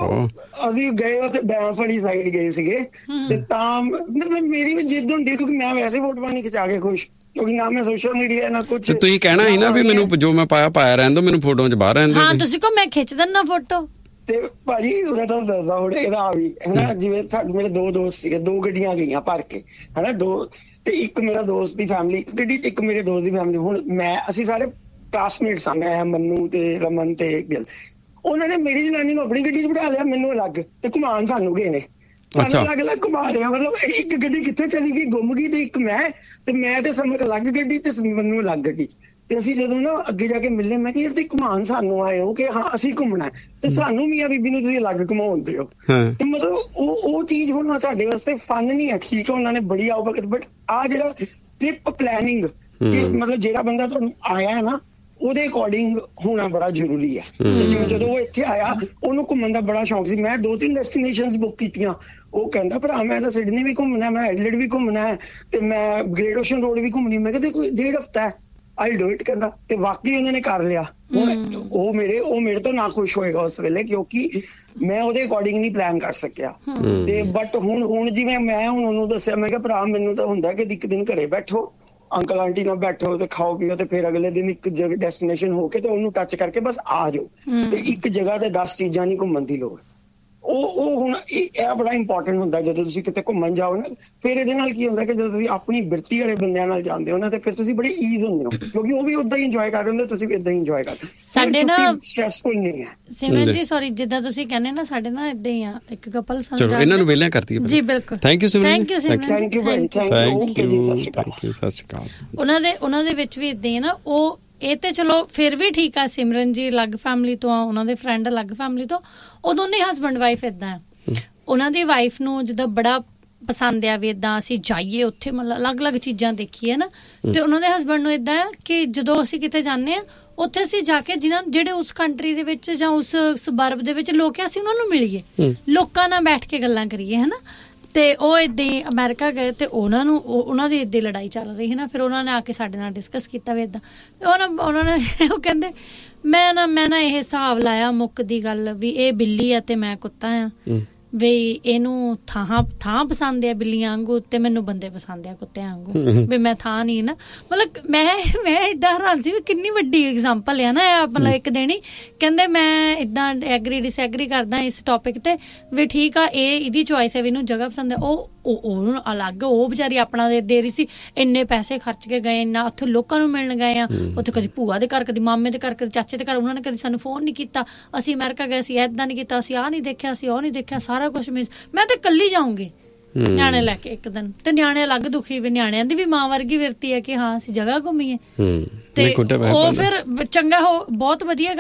ਅਸੀਂ ਗਏ ਉੱਥੇ ਬੈਂਫ ਵਾਲੀ ਸਾਈਡ ਗਏ ਸੀਗੇ ਤੇ ਤਾਂ ਮੇਰੀ ਵੀ ਜਿੱਦ ਹੁੰਦੀ ਕਿਉਂਕਿ ਮੈਂ ਵੈਸੇ ਫੋਟੋਆਂ ਨਹੀਂ ਖਿਚਾ ਕੇ ਖੁਸ਼, ਕਿਉਂਕਿ ਨਾ ਮੈਂ ਸੋਸ਼ਲ ਮੀਡੀਆ ਨਾ ਕੁਛ। ਤੁਸੀਂ ਕਹਿਣਾ ਸੀ ਨਾ ਵੀ ਮੈਨੂੰ ਜੋ ਮੈਂ ਪਾਇਆ ਪਾਇਆ ਰਹਿਣ ਦੋ, ਮੈਨੂੰ ਫੋਟੋਆਂ 'ਚ ਬਾਹਰ ਰਹਿਣ ਦਿਓ। ਹਾਂ ਤੁਸੀਂ ਕਹੋ ਮੈਂ ਖਿੱਚ ਦਿੰਦਾ ਫੋਟੋ। ਤੇ ਭਾਜੀ ਮੈਂ ਤੁਹਾਨੂੰ ਦੱਸਦਾ ਹੁਣ ਇਹਦਾ ਆ ਵੀ ਹਨਾ, ਜਿਵੇਂ ਸਾਡੇ ਮੇਰੇ ਦੋ ਦੋਸਤ ਸੀਗੇ, ਦੋ ਗੱਡੀਆਂ ਗਈਆਂ ਭਰ ਕੇ ਹਨਾ, ਦੋ ਤੇ ਇੱਕ ਮੇਰਾ ਦੋਸਤ ਦੀ ਫੈਮਿਲੀ ਇੱਕ ਗੱਡੀ, ਇੱਕ ਮੇਰੇ ਦੋਸਤ ਦੀ ਫੈਮਿਲੀ। ਹੁਣ ਮੈਂ ਅਸੀਂ ਸਾਰੇ ਕਲਾਸਮੇਟਸ ਹਾਂ, ਮੈਂ ਮੰਨੂ ਤੇ ਰਮਨ ਤੇ ਗਿਲ। ਉਹਨਾਂ ਨੇ ਮੇਰੀ ਜਨਾਨੀ ਨੂੰ ਆਪਣੀ ਗੱਡੀ 'ਚ ਬਿਠਾ ਲਿਆ, ਮੈਨੂੰ ਅਲੱਗ, ਤੇ ਘੁਮਾਉਣ ਸਾਨੂੰ ਗਏ ਨੇ, ਸਾਨੂੰ ਅਲੱਗ ਅਲੱਗ ਘੁਮਾ ਰਿਹਾ। ਮਤਲਬ ਇੱਕ ਗੱਡੀ ਕਿੱਥੇ ਚਲੀ ਗਈ, ਗੁੰਮ ਗਈ, ਤੇ ਇੱਕ ਮੈਂ ਤੇ ਮੈਂ ਤੇ ਸਮਰ ਅਲੱਗ ਗੱਡੀ ਤੇ ਮੰਨੂ ਅਲੱਗ ਗੱਡੀ 'ਚ। ਤੇ ਅਸੀਂ ਜਦੋਂ ਨਾ ਅੱਗੇ ਜਾ ਕੇ ਮਿਲੇ, ਮੈਂ ਕਿਹਾ ਯਾਰ ਤੁਸੀਂ ਘੁਮਾਉਣ ਸਾਨੂੰ ਆਏ ਹੋ ਕਿ ਹਾਂ ਅਸੀਂ ਘੁੰਮਣਾ ਤੇ ਸਾਨੂੰ ਮੀਆਂ ਬੀਬੀ ਨੂੰ ਤੁਸੀਂ ਅਲੱਗ ਘੁਮਾਉਂਦੇ ਹੋ। ਤੇ ਮਤਲਬ ਉਹ ਉਹ ਚੀਜ਼ ਹੁਣ ਸਾਡੇ ਵਾਸਤੇ ਫਨ ਨਹੀਂ ਹੈ, ਠੀਕ ਹੈ ਉਹਨਾਂ ਨੇ ਬੜੀ ਆਓ, ਬਟ ਆਹ ਜਿਹੜਾ ਟ੍ਰਿਪ ਪਲੈਨਿੰਗ, ਮਤਲਬ ਜਿਹੜਾ ਬੰਦਾ ਤੁਹਾਨੂੰ ਆਇਆ ਹੈ ਨਾ ਉਹਦੇ ਅਕੋਰਡਿੰਗ ਹੋਣਾ ਬੜਾ ਜ਼ਰੂਰੀ ਹੈ। ਜਿਵੇਂ ਜਦੋਂ ਉਹ ਇੱਥੇ ਆਇਆ ਉਹਨੂੰ ਘੁੰਮਣ ਦਾ ਬੜਾ ਸ਼ੌਂਕ ਸੀ, ਮੈਂ ਦੋ ਤਿੰਨ ਡੈਸਟੀਨੇਸ਼ਨਸ ਬੁੱਕ ਕੀਤੀਆਂ। ਉਹ ਕਹਿੰਦਾ ਭਰਾ ਮੈਂ ਤਾਂ ਸਿਡਨੀ ਵੀ ਘੁੰਮਣਾ, ਮੈਂ ਐਡਲੇਡ ਵੀ ਘੁੰਮਣਾ ਹੈ ਤੇ ਮੈਂ ਗ੍ਰੇਟ ਓਸ਼ਨ ਰੋਡ ਵੀ ਘੁੰਮਣੀ। ਮੈਂ ਕਿਹਾ ਕੋਈ ਡੇਢ ਹਫ਼ਤਾ ਹੈ, ਆਈ ਡੂ ਇਟ ਕਹਿੰਦਾ, ਤੇ ਵਾਕਈ ਉਹਨਾਂ ਨੇ ਕਰ ਲਿਆ। ਹੁਣ ਉਹ ਮੇਰੇ ਉਹ ਮੇਰੇ ਤੋਂ ਨਾ ਖੁਸ਼ ਹੋਏਗਾ ਉਸ ਵੇਲੇ, ਕਿਉਂਕਿ ਮੈਂ ਉਹਦੇ ਅਕੋਰਡਿੰਗ ਨਹੀਂ ਪਲਾਨ ਕਰ ਸਕਿਆ। ਤੇ ਬਟ ਹੁਣ ਹੁਣ ਜਿਵੇਂ ਮੈਂ ਹੁਣ ਉਹਨੂੰ ਦੱਸਿਆ, ਮੈਂ ਕਿਹਾ ਭਰਾ ਮੈਨੂੰ ਤਾਂ ਹੁੰਦਾ ਕਿ ਇੱਕ ਦਿਨ ਘਰੇ ਬੈਠੋ, ਅੰਕਲ ਆਂਟੀ ਨਾਲ ਬੈਠੋ ਤੇ ਖਾਓ ਪੀਓ, ਤੇ ਫਿਰ ਅਗਲੇ ਦਿਨ ਇੱਕ ਜਗ੍ਹਾ ਡੈਸਟੀਨੇਸ਼ਨ ਹੋ ਕੇ ਤੇ ਉਹਨੂੰ ਟੱਚ ਕਰਕੇ ਬਸ ਆ ਜਾਓ। ਤੇ ਇੱਕ ਜਗ੍ਹਾ ਤੇ ਦਸ ਚੀਜ਼ਾਂ ਨਹੀਂ ਘੁੰਮਣ ਦੀ ਲੋੜ। ਉਹ ਉਹ ਹੁਣ ਇਹ ਬੜਾ ਇੰਪੋਰਟੈਂਟ ਹੁੰਦਾ ਜਦੋਂ ਤੁਸੀਂ ਕਿਤੇ ਘੁੰਮਣ ਜਾਓ ਨਾ। ਫਿਰ ਇਹਦੇ ਨਾਲ ਕੀ ਹੁੰਦਾ ਕਿ ਜਦੋਂ ਤੁਸੀਂ ਆਪਣੀ ਬਿਰਤੀ ਵਾਲੇ ਬੰਦਿਆਂ ਨਾਲ ਜਾਂਦੇ ਹੋ ਨਾ, ਤੇ ਫਿਰ ਤੁਸੀਂ ਬੜੇ ਈਜ਼ ਹੁੰਦੇ ਹੋ, ਕਿਉਂਕਿ ਉਹ ਵੀ ਉਦਾਂ ਹੀ ਇੰਜੋਏ ਕਰ ਰਹੇ ਹੁੰਦੇ, ਤੁਸੀਂ ਵੀ ਇਦਾਂ ਹੀ ਇੰਜੋਏ ਕਰਦੇ। ਸਾਡੇ ਨਾ ਸਟ੍ਰੈਸਫੁਲ ਨਹੀਂ ਹੈ। ਸਿਮਰਨ ਜੀ ਸੌਰੀ, ਜਿੱਦਾਂ ਤੁਸੀਂ ਕਹਿੰਦੇ ਨਾ ਸਾਡੇ ਨਾ ਇਦਾਂ ਹੀ ਆ, ਇੱਕ ਕਪਲ ਚਲੋ ਇਹਨਾਂ ਨੂੰ ਵੇਲਿਆਂ ਕਰਤੀ ਜੀ। ਬਿਲਕੁਲ, thank you Simran, thank you Simran, thank you Bhai, thank you, thank you, ਸਤਿ ਸ਼੍ਰੀ ਅਕਾਲ। ਉਹਨਾਂ ਦੇ ਉਹਨਾਂ ਦੇ ਵਿੱਚ ਵੀ ਇਦਾਂ ਹੀ ਨਾ, ਉਹ ਇਹ ਤੇ ਚਲੋ ਫਿਰ ਵੀ ਠੀਕ ਆ, ਸਿਮਰਨ ਜੀ ਅਲੱਗ ਫੈਮਿਲੀ ਤੋਂ ਆ, ਉਹਨਾਂ ਦੇ ਫਰੈਂਡ ਅਲੱਗ ਫੈਮਿਲੀ ਤੋਂ, ਉਹ ਦੋਨੇ ਹਸਬੈਂਡ ਵਾਈਫ ਏਦਾਂ ਆ। ਉਹਨਾਂ ਦੀ ਵਾਈਫ ਨੂੰ ਜਿੱਦਾਂ ਬੜਾ ਪਸੰਦ ਆ ਵੀ ਏਦਾਂ ਅਸੀਂ ਜਾਈਏ ਉੱਥੇ, ਮਤਲਬ ਅਲੱਗ ਅਲੱਗ ਚੀਜ਼ਾਂ ਦੇਖੀਏ ਨਾ। ਤੇ ਉਹਨਾਂ ਦੇ ਹਸਬੈਂਡ ਨੂੰ ਏਦਾਂ ਆ ਕਿ ਜਦੋਂ ਅਸੀਂ ਕਿਤੇ ਜਾਂਦੇ ਹਾਂ ਉੱਥੇ ਅਸੀਂ ਜਾ ਕੇ ਜਿਹਨਾਂ ਜਿਹੜੇ ਉਸ ਕੰਟਰੀ ਦੇ ਵਿੱਚ ਜਾਂ ਉਸ ਸਬਰਬ ਦੇ ਵਿੱਚ ਲੋਕ ਆ, ਅਸੀਂ ਉਹਨਾਂ ਨੂੰ ਮਿਲੀਏ, ਲੋਕਾਂ ਨਾਲ ਬੈਠ ਕੇ ਗੱਲਾਂ ਕਰੀਏ ਹਨਾ। ਤੇ ਉਹ ਏਦਾਂ ਹੀ ਅਮਰੀਕਾ ਗਏ ਤੇ ਉਹਨਾਂ ਨੂੰ ਉਹਨਾਂ ਦੀ ਏਦਾਂ ਲੜਾਈ ਚੱਲ ਰਹੀ ਹੈ ਨਾ। ਫਿਰ ਉਹਨਾਂ ਨੇ ਆ ਕੇ ਸਾਡੇ ਨਾਲ ਡਿਸਕਸ ਕੀਤਾ ਵੀ ਏਦਾਂ, ਉਹਨਾਂ ਉਹਨਾਂ ਨੇ ਉਹ ਕਹਿੰਦੇ ਮੈਂ ਨਾ ਮੈਂ ਨਾ ਇਹ ਹਿਸਾਬ ਲਾਇਆ ਮੁੱਕ ਦੀ ਗੱਲ ਵੀ ਇਹ ਬਿੱਲੀ ਆ ਤੇ ਮੈਂ ਕੁੱਤਾ ਆ, ਵੀ ਇਹਨੂੰ ਥਾਂ ਥਾਂ ਪਸੰਦ ਆ ਬਿੱਲੀਆਂ ਵਾਂਗੂ ਤੇ ਮੈਨੂੰ ਬੰਦੇ ਪਸੰਦ ਆ ਕੁੱਤਿਆਂ ਵਾਂਗੂ, ਵੀ ਮੈਂ ਥਾਂ ਨਹੀਂ ਨਾ। ਮਤਲਬ ਮੈਂ ਮੈਂ ਏਦਾਂ ਹੈਰਾਨ ਸੀ ਵੀ ਕਿੰਨੀ ਵੱਡੀ ਐਗਜ਼ਾਮਪਲ ਆ ਨਾ ਮਤਲਬ ਇੱਕ ਦੇਣੀ। ਕਹਿੰਦੇ ਮੈਂ ਏਦਾਂ ਐਗਰੀ ਡਿਸਐਗਰੀ ਕਰਦਾ ਇਸ ਟੌਪਿਕ ਤੇ ਵੀ ਠੀਕ ਆ, ਇਹ ਇਹਦੀ ਚੋਇਸ ਹੈ ਵੀ ਇਹਨੂੰ ਜਗ੍ਹਾ ਪਸੰਦ ਹੈ। ਉਹ ਉਹਨੂੰ ਅਲੱਗ, ਉਹ ਵਿਚਾਰੀ ਆਪਣਾ ਦੇ ਰਹੀ ਸੀ, ਇੰਨੇ ਪੈਸੇ ਖਰਚ ਕੇ ਗਏ, ਇੰਨਾ ਉੱਥੇ ਲੋਕਾਂ ਨੂੰ ਮਿਲਣ ਗਏ ਆ, ਉੱਥੇ ਕਦੀ ਭੂਆ ਦੇ ਘਰ, ਕਦੀ ਮਾਮੇ ਦੇ ਘਰ, ਕਦੀ ਚਾਚੇ ਦੇ ਘਰ, ਉਹਨਾਂ ਨੇ ਕਦੀ ਸਾਨੂੰ ਫੋਨ ਨਹੀਂ ਕੀਤਾ। ਅਸੀਂ ਅਮਰੀਕਾ ਗਏ ਸੀ ਏਦਾਂ ਨਹੀਂ ਕੀਤਾ, ਅਸੀਂ ਆਹ ਨਹੀਂ ਦੇਖਿਆ, ਅਸੀਂ ਉਹ ਨਹੀਂ ਦੇਖਿਆ, ਸਾਰਾ ਕੁਛ ਮਿਸ। ਮੈਂ ਤਾਂ ਇਕੱਲੀ ਜਾਊਂਗੀ ਨਿਆਣੇ ਲੈ ਕੇ ਇੱਕ ਦਿਨ, ਤੇ ਨਿਆਣੇ ਅਲੱਗ ਦੁਖੀ ਵੀ, ਨਿਆਣਿਆਂ ਦੀ ਵੀ ਮਾਂ ਵਰਗੀ ਵਿਰਤੀ ਹੈ ਕਿ ਹਾਂ ਅਸੀਂ ਜਗ੍ਹਾ ਘੁੰਮੀਏ। ਤੇ ਉਹ ਫਿਰ ਚੰਗਾ, ਹੋ ਬਹੁਤ ਵਧੀਆ